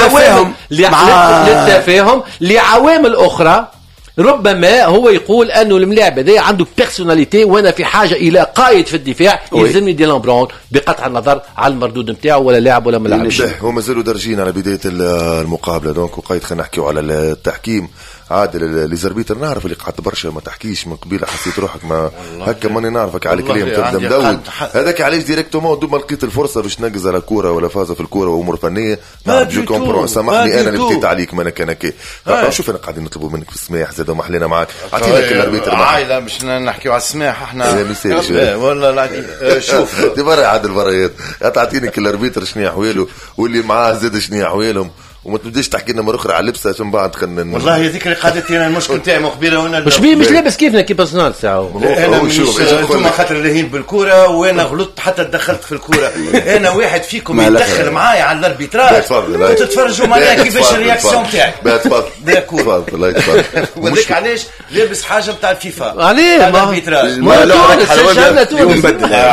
للتفاهم لعوامل اخرى. ربما هو يقول انه الملاعب هذا عنده بيرسوناليتي وانا في حاجه الى قائد في الدفاع يلزمني ديلان برون بقطع النظر على المردود نتاعه ولا لاعب ولا ملاعب. هما زالوا درجين على بدايه المقابله دونك وقايد خلينا نحكيو على التحكيم عادل لي زربيتر نعرف اللي قعدت برشا ما تحكيش من قبيله حسيت روحك ما هكا ماني نعرفك على كلام تبدا مدود هذاك علاش ديريكتومون دوب ما لقيت الفرصه باش ننقز على كوره ولا فازه في الكوره وامور فنيه جو كومبرون سامحني انا اللي بديت عليك ما انا كان هكا شوف انا قاعدين نطلبوا منك في السماح زاد ما حلينا معاك اعطينا كل اربيتر عائله باش نحكيو على السماح احنا والله العظيم شوف دي برا عادل بريات تعطيني كل اربيتر شنو احواله واللي معاه زاد شنو احوالهم وما تبداش تحكي لنا مره اخرى على اللبسه ثم بعد خلينا والله هذيك اللي قعدتي انا المشكل نتاعي مخبره وانا مش لابس كيفنا كي بيرسونال ساعه انا ثم خاطر رهين بالكوره وانا غلطت حتى دخلت في الكوره انا واحد فيكم يدخل معايا على الاربيتراج وتتفرجوا معايا كيفاش الرياكسيون تاعي تفضل الله يتفضل وذاك علاش لابس حاجه نتاع الفيفا عليه الاربيتراج شجعنا تونس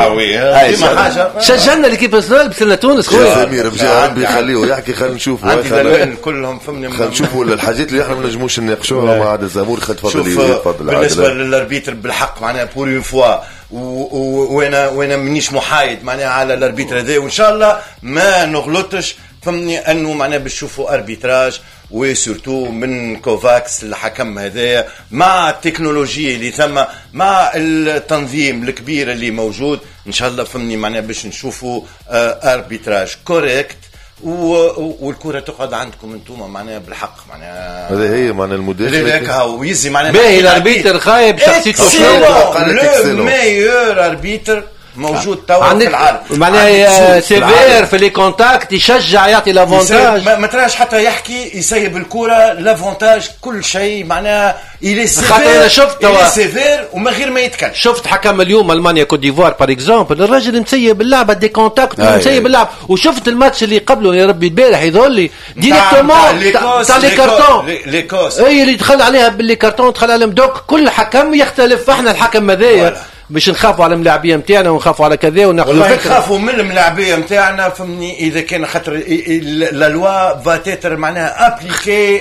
حاجه شجعنا لكي بيرسونال بسنا تونس خويا سمير ربي يخليه يحكي خلينا نشوفوا كلهم فهمني خلينا نشوفوا الحاجات اللي احنا ما نجموش نناقشوها مع عاد الزمور. تفضل بالنسبه للاربيتر بالحق معناها بور اون فوا وانا منيش محايد معناها على الاربيتر هذا وان شاء الله ما نغلطش فهمني انه معناها بنشوفوا اربيتراج وسورتو من كوفاكس الحكم هذايا مع التكنولوجيا اللي ثم مع التنظيم الكبير اللي موجود ان شاء الله فهمني معناها باش نشوفوا اربيتراج كوريكت والكره تقعد عندكم انتم معناها بالحق معناها هذا هي معناها المدرب هذاك هو ويزي معناها باهي الاربيتر خايب شخصيته لو ميور اربيتر موجود توا في العالم معناها سيفير في لي كونتاكت يشجع يعطي لافونتاج ما تراش حتى يحكي يسيب الكره لافونتاج كل شيء معناها الي سيفير وما غير ما يتكلم. شفت حكم اليوم المانيا كوت ديفوار بار اكزومبل الراجل مسيب اللعبه دي كونتاكت مسيب اللعب وشفت الماتش اللي قبله يا ربي البارح يظل لي ديريكتومون تاع لي كارتون ليكوس اي اللي دخل عليها باللي كارتون دخل عليهم دوك كل حكم يختلف. احنا الحكم هذايا باش نخافوا على الملاعبيه نتاعنا ونخافوا على كذا وناخذوا فكره نخافوا من الملاعبيه نتاعنا فهمني اذا كان خاطر لا لوا فاتيتر معناها ابليكي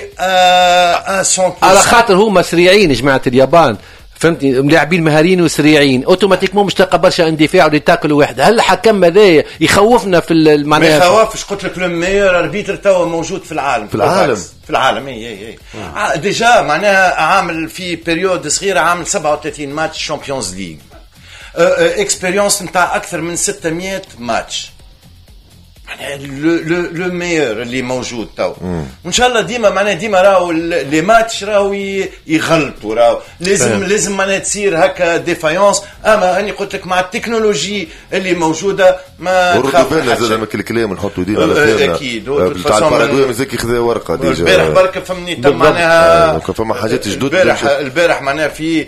على خاطر هما سريعين جماعه اليابان فهمتني ملاعبين مهاريين وسريعين اوتوماتيكمون مش تلقى برشا اندفاع ولا تاكلوا واحد. هل الحكم هذايا يخوفنا في المعنى ما يخوفش قلت لك لو ميور اربيتر توا موجود في العالم في العالم اي ديجا معناها عامل في بيريود صغيره عامل 37 ماتش شامبيونز ليج اكسبيريونس نتاع اكثر من 600 ماتش لو ميور اللي موجود تو. وان شاء الله ديما معناها ديما راهو لي ماتش راهو يغلطوا راهو لازم معناها تصير هكا ديفايونس. اما اني قلت لك مع التكنولوجي اللي موجوده ما نخاف زاد الكلام نحطوا دينا على فينا اكيد تاع البارادوي مازال يخذ ورقه ديجا البارح برك فهمني تم معناها فما حاجات جدد البارح معناها في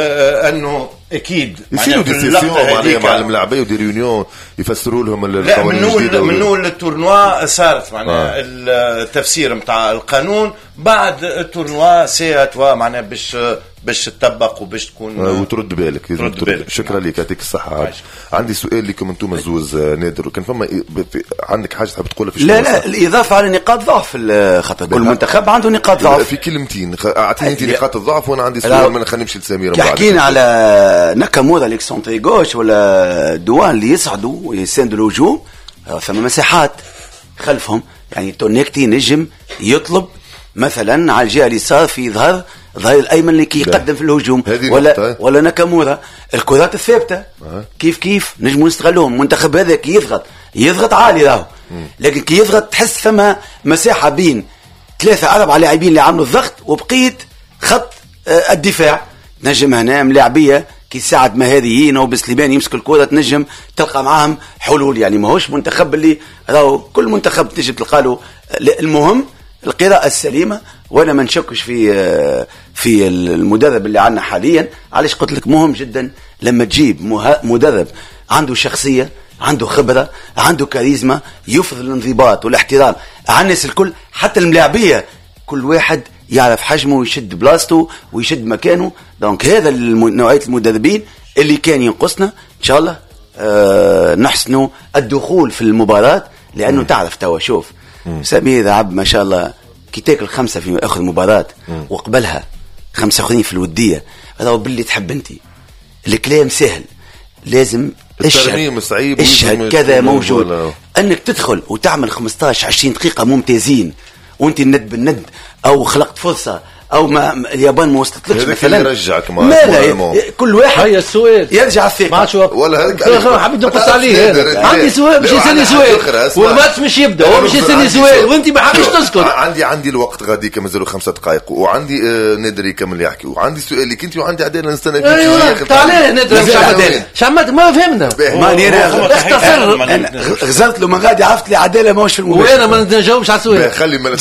انه اكيد يصيروا دي سيسيون معناها مع الملاعبيه ودي ريونيون يفسروا لهم القوانين الجديده. من اول التورنوا صارت معناها التفسير نتاع القانون. بعد التورنوا ساعات معناها باش تطبق وباش تكون وترد بالك. شكرا لك يعطيك الصحه. عندي سؤال لكم انتم الزوز نادر. كان فما عندك حاجه تحب تقولها في لا الاضافه على نقاط ضعف خاطر كل منتخب عنده نقاط ضعف. في كلمتين اعطيني انت نقاط الضعف وانا عندي سؤال ما نخلي نمشي لسمير. حكينا على ناكامورا الكسونتري غوش ولا دوان اللي يصعدوا ويساندوا الهجوم ثم مساحات خلفهم. يعني تونيكتي نجم يطلب مثلا على الجهه اليسار في ظهر الايمن اللي كي يقدم في الهجوم ولا ناكامورا الكرات الثابته كيف نجموا نستغلوهم. المنتخب هذا كي يضغط عالي راهو، لكن كي يضغط تحس ثم مساحه بين 3-4 لاعبين اللي عملوا الضغط وبقيت خط الدفاع. نجم هنا ملاعبيه كي ساعد مهاريين او بسليمان يمسك الكره تنجم تلقى معاهم حلول. يعني ماهوش منتخب اللي راهو كل منتخب تجي تلقى له. المهم القراءة السليمة. وانا ما نشكش في المدرب اللي عندنا حاليا. علاش قلت لك مهم جدا لما تجيب مدرب عنده شخصية، عنده خبرة، عنده كاريزما، يفرض الانضباط والاحترام على الناس الكل حتى الملاعبية. كل واحد يعرف حجمه ويشد بلاصته ويشد مكانه. دونك هذا نوعية المدربين اللي كان ينقصنا. ان شاء الله نحسنوا الدخول في المباراة. لانه تعرف توا شوف سمير عبد ما شاء الله كي تاكل 5 في اخر مباراة وقبلها 5 اخرين في الودية راهو باللي تحب انت. الكلام سهل، لازم الشهد كذا موجود. انك تدخل وتعمل 15-20 دقيقة ممتازين وانت الند بالند او خلقت فرصة او ما اليابان ما وصلتلكش مثلا يرجعك ما لا كل واحد هي السؤال يرجع الثقة ولا حبيت نقص عليه. عندي سؤال مش يسالني سؤال والماتش مش يبدا هو مش يسالني سؤال وانت ما حبيتش تسكت. عندي الوقت غادي مازالوا 5 دقائق وعندي نادر يكمل يحكي وعندي سؤال لك انت وعندي عدالة نستنى فيك شويه. تعال نادر مش عدالة شمت ما فهمنا ماني انا غزرت له ما غادي عرفت لي عدالة ماهوش في الموضوع وانا ما نجاوبش على السؤال. خلي ما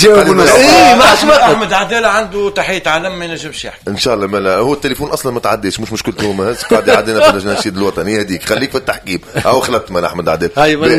احمد عدالة عنده تحية عالم ما ينجمش يحكي ان شاء الله. ما هو التليفون اصلا ما تعديش مش مشكلته. ما قاعد يعدينا في النشيد الوطني هذيك. خليك في التحكيم او خلطت من احمد عدل.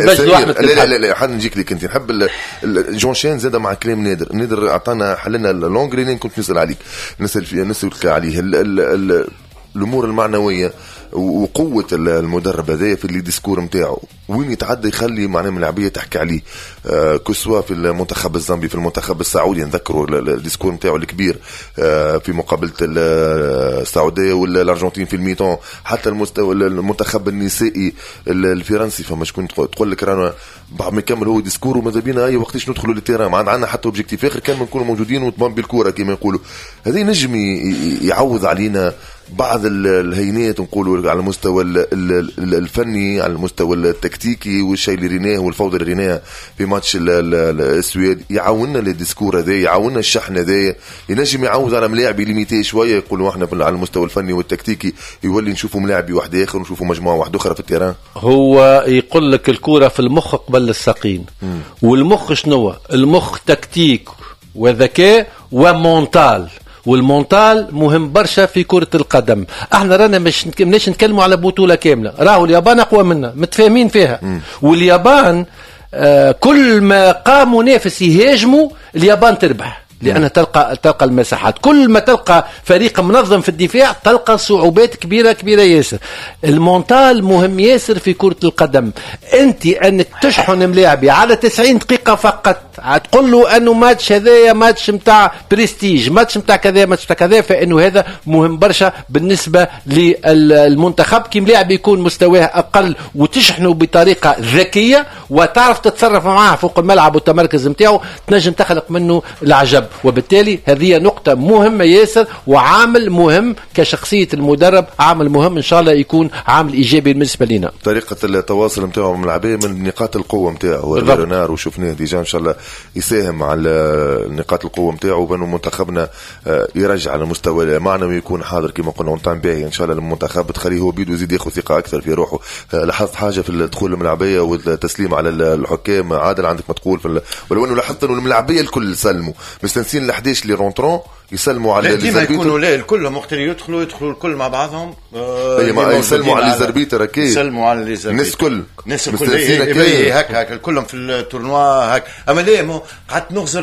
لا حد نجيك لك انت نحب جون شين زاد مع كلام نادر اعطانا حلنا لونغرينين كنت نسال عليك نسالك عليه الامور المعنويه وقوه المدرب هذايا في الديسكور نتاعو وين يتعدى يخلي معناه ملاعبيه تحكي عليه كسوا في المنتخب الزامبي في المنتخب السعودي. نذكروا الديسكور نتاعو الكبير في مقابله السعوديه ولا الارجنتين في الميتون. حتى المستوى المنتخب النسائي الفرنسي فما شكون تقول لك رانا بعد ما يكمل هو ديسكور وماذا بينا اي وقتاش ندخلوا للتيران. ما عندنا حتى اوبجيكتيف اخر كان نكونوا موجودين وطبان بالكوره كما يقولوا. هذه نجم يعوض علينا بعض الهينات نقولوا على المستوى الفني على المستوى التكتيكي والشيء اللي ريناه والفوضى اللي ريناها في ماتش السويد. يعاوننا للديسكور هذا يعاوننا الشحن هذا ينجم يعوض على ملاعبي ليميتي شويه يقولوا احنا على المستوى الفني والتكتيكي يولي نشوفوا ملاعبي واحد اخر ونشوفوا مجموعه واحده اخرى في التيران. هو يقول لك الكوره في المخ قبل الساقين. والمخ شنو؟ المخ تكتيك وذكاء ومونتال. والمونتال مهم برشا في كرة القدم. احنا رانا مش نتكلموا على بطولة كاملة. راهو اليابان اقوى منا متفاهمين فيها. واليابان كل ما قام منافس يهاجموا اليابان تربح لأن تلقى المساحات. كل ما تلقى فريق منظم في الدفاع تلقى صعوبات كبيرة ياسر. المونتال مهم ياسر في كرة القدم. انت انك تشحن ملاعبي على 90 دقيقة فقط تقول له انه ماتش هذايا ماتش متاع بريستيج ماتش متاع كذا ماتش متاع كذا. فانه هذا مهم برشا بالنسبة للمنتخب كي ملاعب يكون مستواه اقل وتشحنه بطريقة ذكية وتعرف تتصرف معاه فوق الملعب والتمركز متاعه تنجم تخلق منه العجب. وبالتالي هذه نقطة مهمة ياسر وعامل مهم كشخصية المدرب، عامل مهم إن شاء الله يكون عامل إيجابي بالنسبة لنا. طريقة التواصل متاعه مع اللاعبين من نقاط القوة متاعه ليونار، وشفناه ديجا إن شاء الله يساهم على نقاط القوة متاعه، بأنه منتخبنا يرجع على المستوى المعنوي، يكون حاضر كما قلنا ونطعم باهي إن شاء الله المنتخب تخليه هو بيدو يزيد ياخذ ثقة أكثر في روحه. لاحظت حاجة في الدخول الملعبية والتسليم على الحكام عادل عندك ما تقول ولو أنه لاحظت أنه الملعبية الكل سلموا مستنسين ال11 اللي رونترون يسلموا على ديما يكونوا لا الكل وقت يدخلوا الكل مع بعضهم يسلموا على الزربيتر اكيد يسلموا على الزربيتر الناس الكل هكا الكلهم في التورنوا هكا. اما ليه قعدت نغزر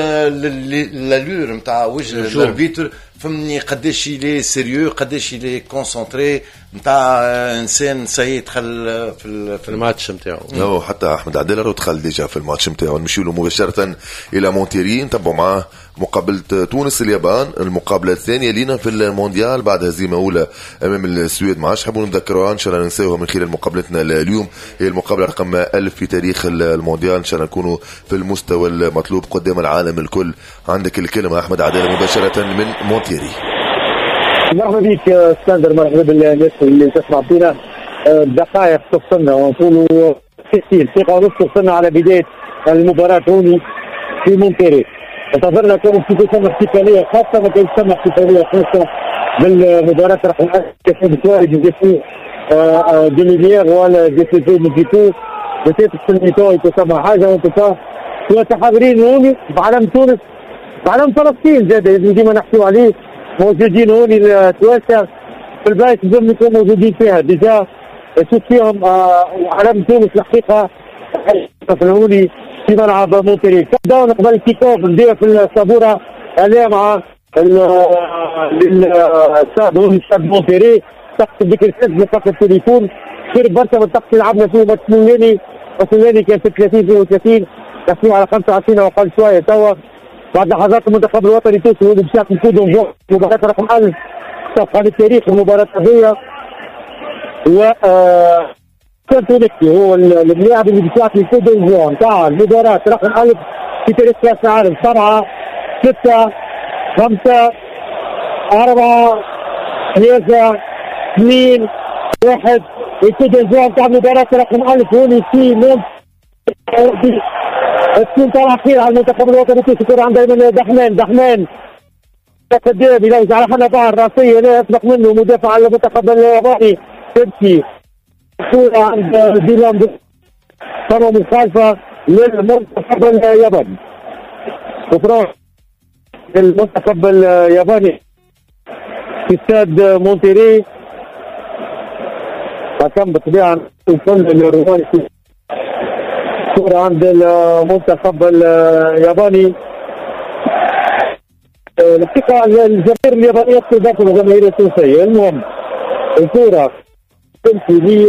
للور نتاع وجه الزربيتر، فهمني قداش يلي سيريو قداش يلي كونسونطري نتاع انسان سيد دخل في الماتش نتاعو. لا حتى احمد عديل راه دخل ديجا في الماتش نتاعو. نمشيو له مباشره الى مونتيري نتبعوا معاه مقابله تونس اليابان، المقابله الثانيه لينا في المونديال بعد هزيمه اولى امام السويد. ما عادش حابين نذكروها ان شاء الله ننساوها من خلال مقابلتنا اليوم، هي المقابله رقم 1000 في تاريخ المونديال. ان شاء الله نكونوا في المستوى المطلوب قدام العالم الكل. عندك الكلمه احمد عديل مباشره من مونتيري. مرحبا بك اسكندر، مرحبا بالناس اللي تسمع فينا. دقائق تفصلنا ونقولوا 60 دقيقه ونص تفصلنا على بدايه المباراه هوني في مونتيري. انتظرنا كانت في تسمى احتفاليه خاصه، ما كانش تسمى احتفاليه خاصه بالمباراه رقم 1 كان بتوارد جيسي ديميليير ولا جيسي ميجيتو بتيت السلميتو تسمى حاجه وانتفاع وتحاضرين هوني بعلم تونس بعلم فلسطين زاد ديما نحكيو عليه. موجودين هوني التواسع في البيت لازم يكونوا موجودين فيها ديجا تشوف فيهم علم تونس الحقيقه هوني في ملعب مونتيري. كابداون قبل الكيك اوف ندير في الصابوره عليه مع للستاد هوني ستاد مونتيري. تحت ذيك الحزب فقط التليفون خير برشا من تحت لعبنا فيه مسؤولاني كان في 30 تحكيو على 25 وقال شويه توا بعد لحظات المنتخب الوطني التونسي هو اللي بشكل نفوذ مباراة رقم 1000 صفحة للتاريخ المباراة هذه. و كان تونسي هو اللاعب اللي بيشارك نفوذ الجوع نتاع المباراة رقم 1000 في تاريخ كأس العالم. 7 6 5 4 3 2 1 نفوذ الجوع نتاع المباراة رقم 1000 هوني في مونت تكون طالع خير على المنتخب الوطني التونسي. كرة عند دائما دحمان كذاب يلوج على حنبار راسية لا يسبق منه مدافع على المنتخب الياباني تبكي. كرة عند ديلان طبعا مخالفة للمنتخب الياباني. وفرانس المنتخب الياباني في استاد مونتيري حكم بالطبيعة وصل للروماني. كرة عند المنتخب الياباني. الحقيقة الجماهير اليابانية تضاف الجماهير التونسية. المهم الكرة تمشي ل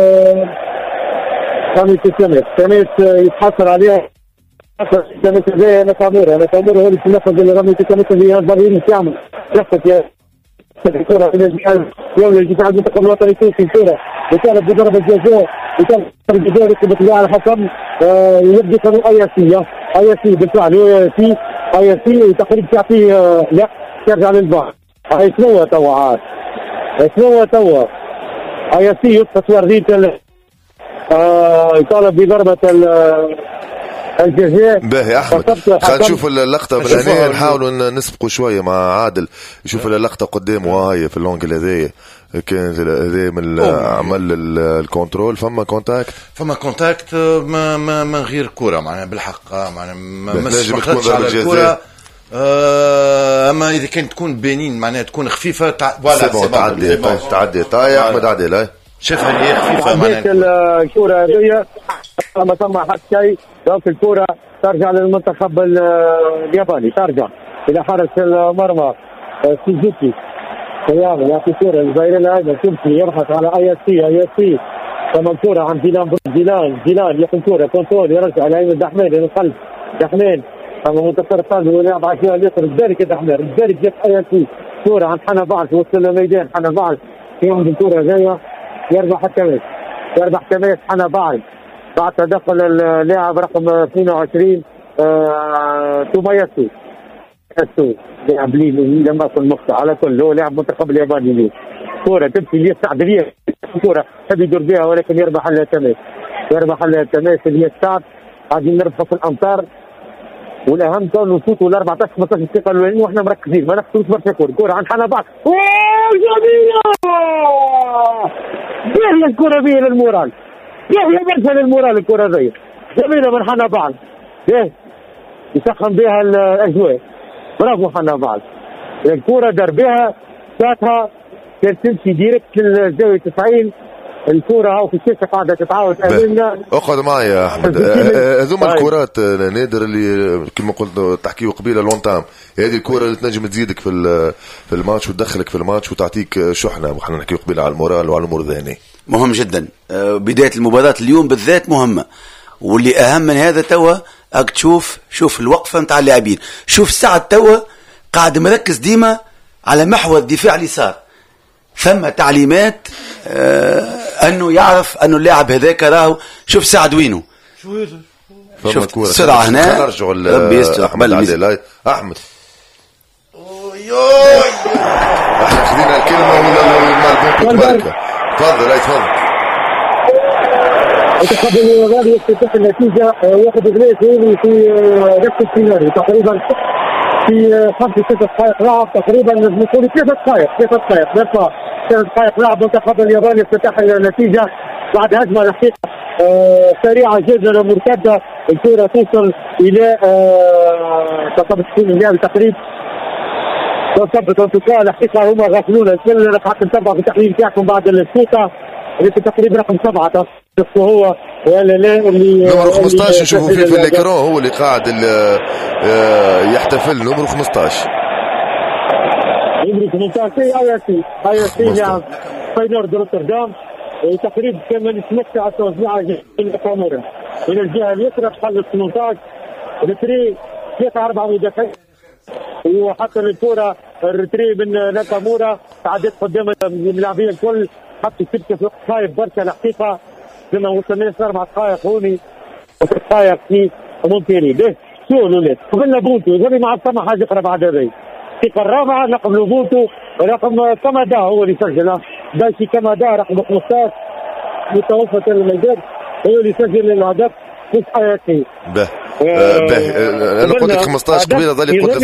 سامي تساميت يتحصل عليها. تساميت هذايا أنا تامور هو اللي تنفذ الرمي تساميت اللي الظهيري تعمل لفت الكرة إلى الجهاز يوم الدفاع المنتخب الوطني التونسي. الكرة يطالب بضربة جزاء بالطبيعة الحكم يبدو كانوا اياسي بالفعل اياسي تقريبا تعطيه لا ترجع للفار. هاي شنو توا اياسي يسقط وردية يطالب بضربة الجزاء. باهي احمد خلينا نشوف اللقطه بالعنايه، نحاولوا نسبقوا شويه مع عادل يشوف اللقطه قدامه. هاي في اللونجل هذايا كان هذا من عمل الكنترول. فما كونتاكت ما غير كرة معناها بالحق معناها ما خرجتش على الكرة. اما اذا كانت تكون بينين معناها تكون خفيفه تعدي طاي احمد عادل هاي شافها اللي خفيفه معناها الكرة هذه ما ثم حتى شيء. في الكرة ترجع للمنتخب الياباني، ترجع الى حارس المرمى سوزوكي. يعطي كرة الظهير هذا تمشي يبحث على اياسي ثم الكرة عن ديلان ياخذ كرة كنترول يرجع على ايمن دحمان الى الخلف. دحمان ثم منتصر الثاني ويلعب على الجهه اليسرى. الدارك دحمان الدارك جت اياسي كرة عن حنا بعض وصل الميدان. حنا بعض ياخذ الكرة جايه يربح كماس حنا بعض بعد تدخل اللاعب رقم 22 توماياسي. اسو لاعب لي لما في المقطع على كل هو لاعب منتخب الياباني ليه كرة تمشي ليه سعد ليه كرة تبي يدور بها ولكن يربح لها تماس اللي هي السعد قاعدين نربحوا في الامطار والاهم كانوا نفوتوا ل 14 15 دقيقه الاولانيين واحنا مركزين ما نخسروش برشا كرة عن حنا بعض جميله باهيه الكرة باهيه للمورال باهيه برشا للمورال الكرة ذي جميله من حنا بعض يسخن بها الاجواء برافو حنا بعض الكرة دار بها شاتها كانت تمشي ديريكت للزاويه 90 الكرة هاو في الشاشة قاعدة تتعاود أمامنا. اقعد معي يا أحمد هذوما الكرات نادر اللي كما قلت تحكيه قبيله لونتام هذه الكرة اللي تنجم تزيدك في الماتش وتدخلك في الماتش وتعطيك شحنة وحنا نحكي قبيله على المورال وعلى الأمور الذهنية مهم جدا. بداية المباراة اليوم بالذات مهمة واللي أهم من هذا توا شوف الوقفة متاع اللاعبين شوف سعد توا قاعد مركز ديما على محور الدفاع اليسار ثم تعليمات انه يعرف انه اللاعب هذاك راهو شوف سعد وينه شوف سرعه هنا ربي يستر احمد عادل احمد احنا خذينا الكلمه ولا تفضل تفضل الغالي يفتتح النتيجه 1-0 في نفس السيناريو تقريبا في 5-6 دقائق لعب تقريبا نقول 3 دقائق لعب منتخب اليابان افتتح النتيجة بعد هجمة الحقيقة سريعة جدا ومرتدة الكرة توصل إلى تصبت اللاعب تقريبا تصبت انتقال الحقيقة هم غافلون الكل راح نتابع في التحليل تاعكم بعد الشوطة اللي في تقريبا رقم 7 هو ولا لا اللي نمرو 15 نشوفوا فيه في الإكران هو اللي قاعد يحتفل نمرو 15 اي سي لاعب فاينورد روتردام تقريبا كما نتمتع التوزيع الكاميرا الى الجهه اليسرى تحل 18 ريتري 3-4 مدافعين وحتى الكره الريتري من ناكامورا تعدت قدام اللاعبين الكل حتى سبت في وقت خايف برشا الحقيقه لما وصلنا 4 دقائق هوني دقائق في مونتيري به شو الاولاد قبلنا بونتو زي ما عطنا حاجه اخرى بعد هذا الدقيقه الرابعه رقم لوبونتو رقم كمادا هو اللي سجل دايشي كمادا رقم 15 متوسط الميدان هو اللي سجل الهدف مش حياتي به انا قلت لك 15 قبيله ظل قلت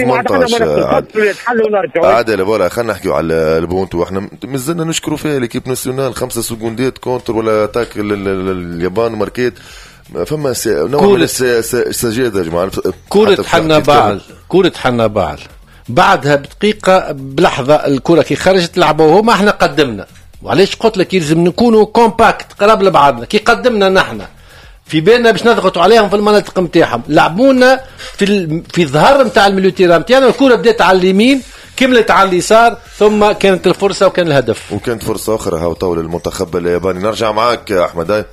18 عادل بولا خلينا نحكيو على البونتو احنا مازلنا نشكروا فيها ليكيب ناسيونال 5 سكوندات كونتر ولا اتاك اليابان ماركيت فما نوع من السجاده يا جماعه كرة حنابال بعدها بدقيقة بلحظة الكرة كي خرجت لعبوا هما احنا قدمنا وعليش قلت لك يلزم نكونوا كومباكت قراب لبعضنا كي قدمنا نحن في بالنا باش نضغطوا عليهم في المناطق نتاعهم لعبونا في الظهر نتاع الميليتيرا نتاعنا الكرة بدات على اليمين كملت على اليسار ثم كانت الفرصة وكان الهدف وكانت فرصة أخرى هاو طول المنتخب الياباني. نرجع معاك يا أحمد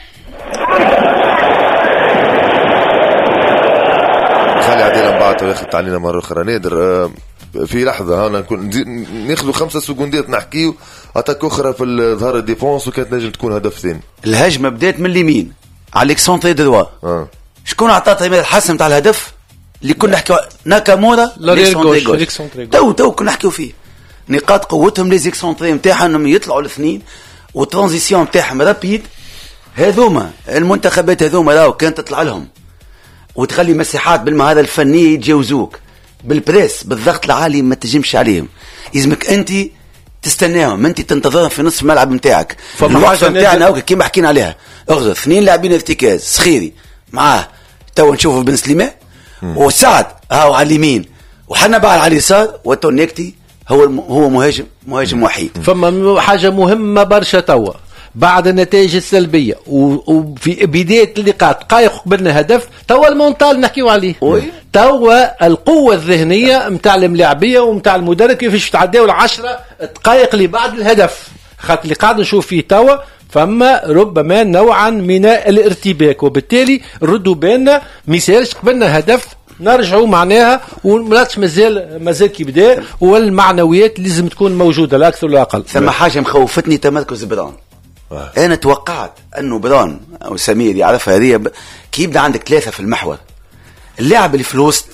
خلي عدينا نبعته وياخد علينا مرة أخرى نادر في لحظة هنا نكون ناخذوا 5 سكوندات نحكيو أتاك أخرى في الظهر الديفونس وكانت نجم تكون هدف ثاني. الهجمة بدات من اليمين على الكسونتري دروا شكون عطاتها الحسم تاع الهدف اللي كنا نحكيو ناكامورا تو كنا نحكيو فيه نقاط قوتهم لي زيكسونتري نتاعهم انهم يطلعوا الاثنين والترانزيسيون نتاعهم رابيد. هذوما المنتخبات هذوما راهو كانت تطلع لهم وتخلي مساحات بالمهاره الفنيه يتجاوزوك بالبريس بالضغط العالي ما تجمش عليهم يلزمك انت تستناهم انت تنتظرهم في نصف الملعب نتاعك. الوقفه نتاعنا كيما حكينا عليها اغزر 2 لاعبين ارتكاز سخيري معاه تو نشوفوا بن سليمان وسعد هاو على اليمين وحنا بعد على اليسار وتونيكتي هو مهاجم وحيد. فما حاجه مهمه برشا توا بعد النتائج السلبيه وفي بدايه اللقاء دقائق قبلنا هدف توا المونتال نحكيو عليه توا القوه الذهنيه نتاع الملاعبيه ونتاع المدرب كيفاش تعداو 10 دقائق اللي بعد الهدف خاطر اللي قاعد نشوف فيه توا فما ربما نوعا من الارتباك وبالتالي ردوا بالنا ميسالش قبلنا هدف نرجعوا معناها وملاتش مازال كي بدا والمعنويات لازم تكون موجوده لا اكثر ولا اقل. ثم حاجه مخوفتني تمركز بران. انا توقعت انه بران او سمير يعرفها هذه كي يبدا عندك 3 في المحور اللاعب اللي في الوسط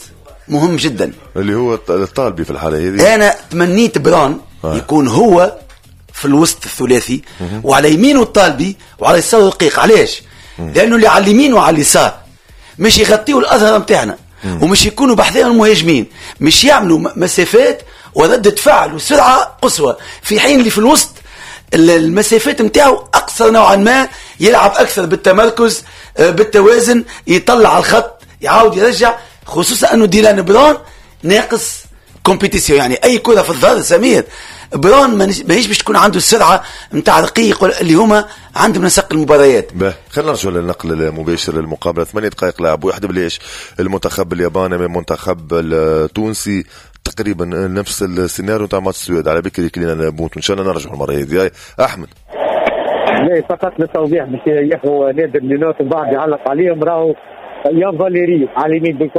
مهم جدا اللي هو الطالبي في الحاله هذه. انا تمنيت بران يكون هو في الوسط الثلاثي وعلى يمينه الطالبي وعلى يساره رقيق. علاش؟ لانه اللي على اليمين وعلى اليسار مش يغطيوا الاظهر نتاعنا ومش يكونوا بحذاهم المهاجمين، مش يعملوا مسافات وردة فعل وسرعه قصوى، في حين اللي في الوسط المسافات نتاعو اقصر نوعا ما، يلعب اكثر بالتمركز بالتوازن، يطلع على الخط يعاود يرجع، خصوصا انه ديلان بران ناقص كومبيتيسيون. يعني اي كره في الظهر سمير بران ماهيش باش تكون عنده السرعه نتاع رقيق اللي هما عندهم نسق المباريات. خلينا نرجع للنقل المباشر للمقابله. 8 دقائق لعب واحد بليش المنتخب الياباني من المنتخب التونسي، تقريبا نفس السيناريو تاع ماتش السويد. على بكري كلنا نموت وان شاء الله نرجع المره هذه. احمد لا فقط للتوضيح باش ياخذوا نادر لينوت وبعد يعلق عليهم راهو يان فاليري على اليمين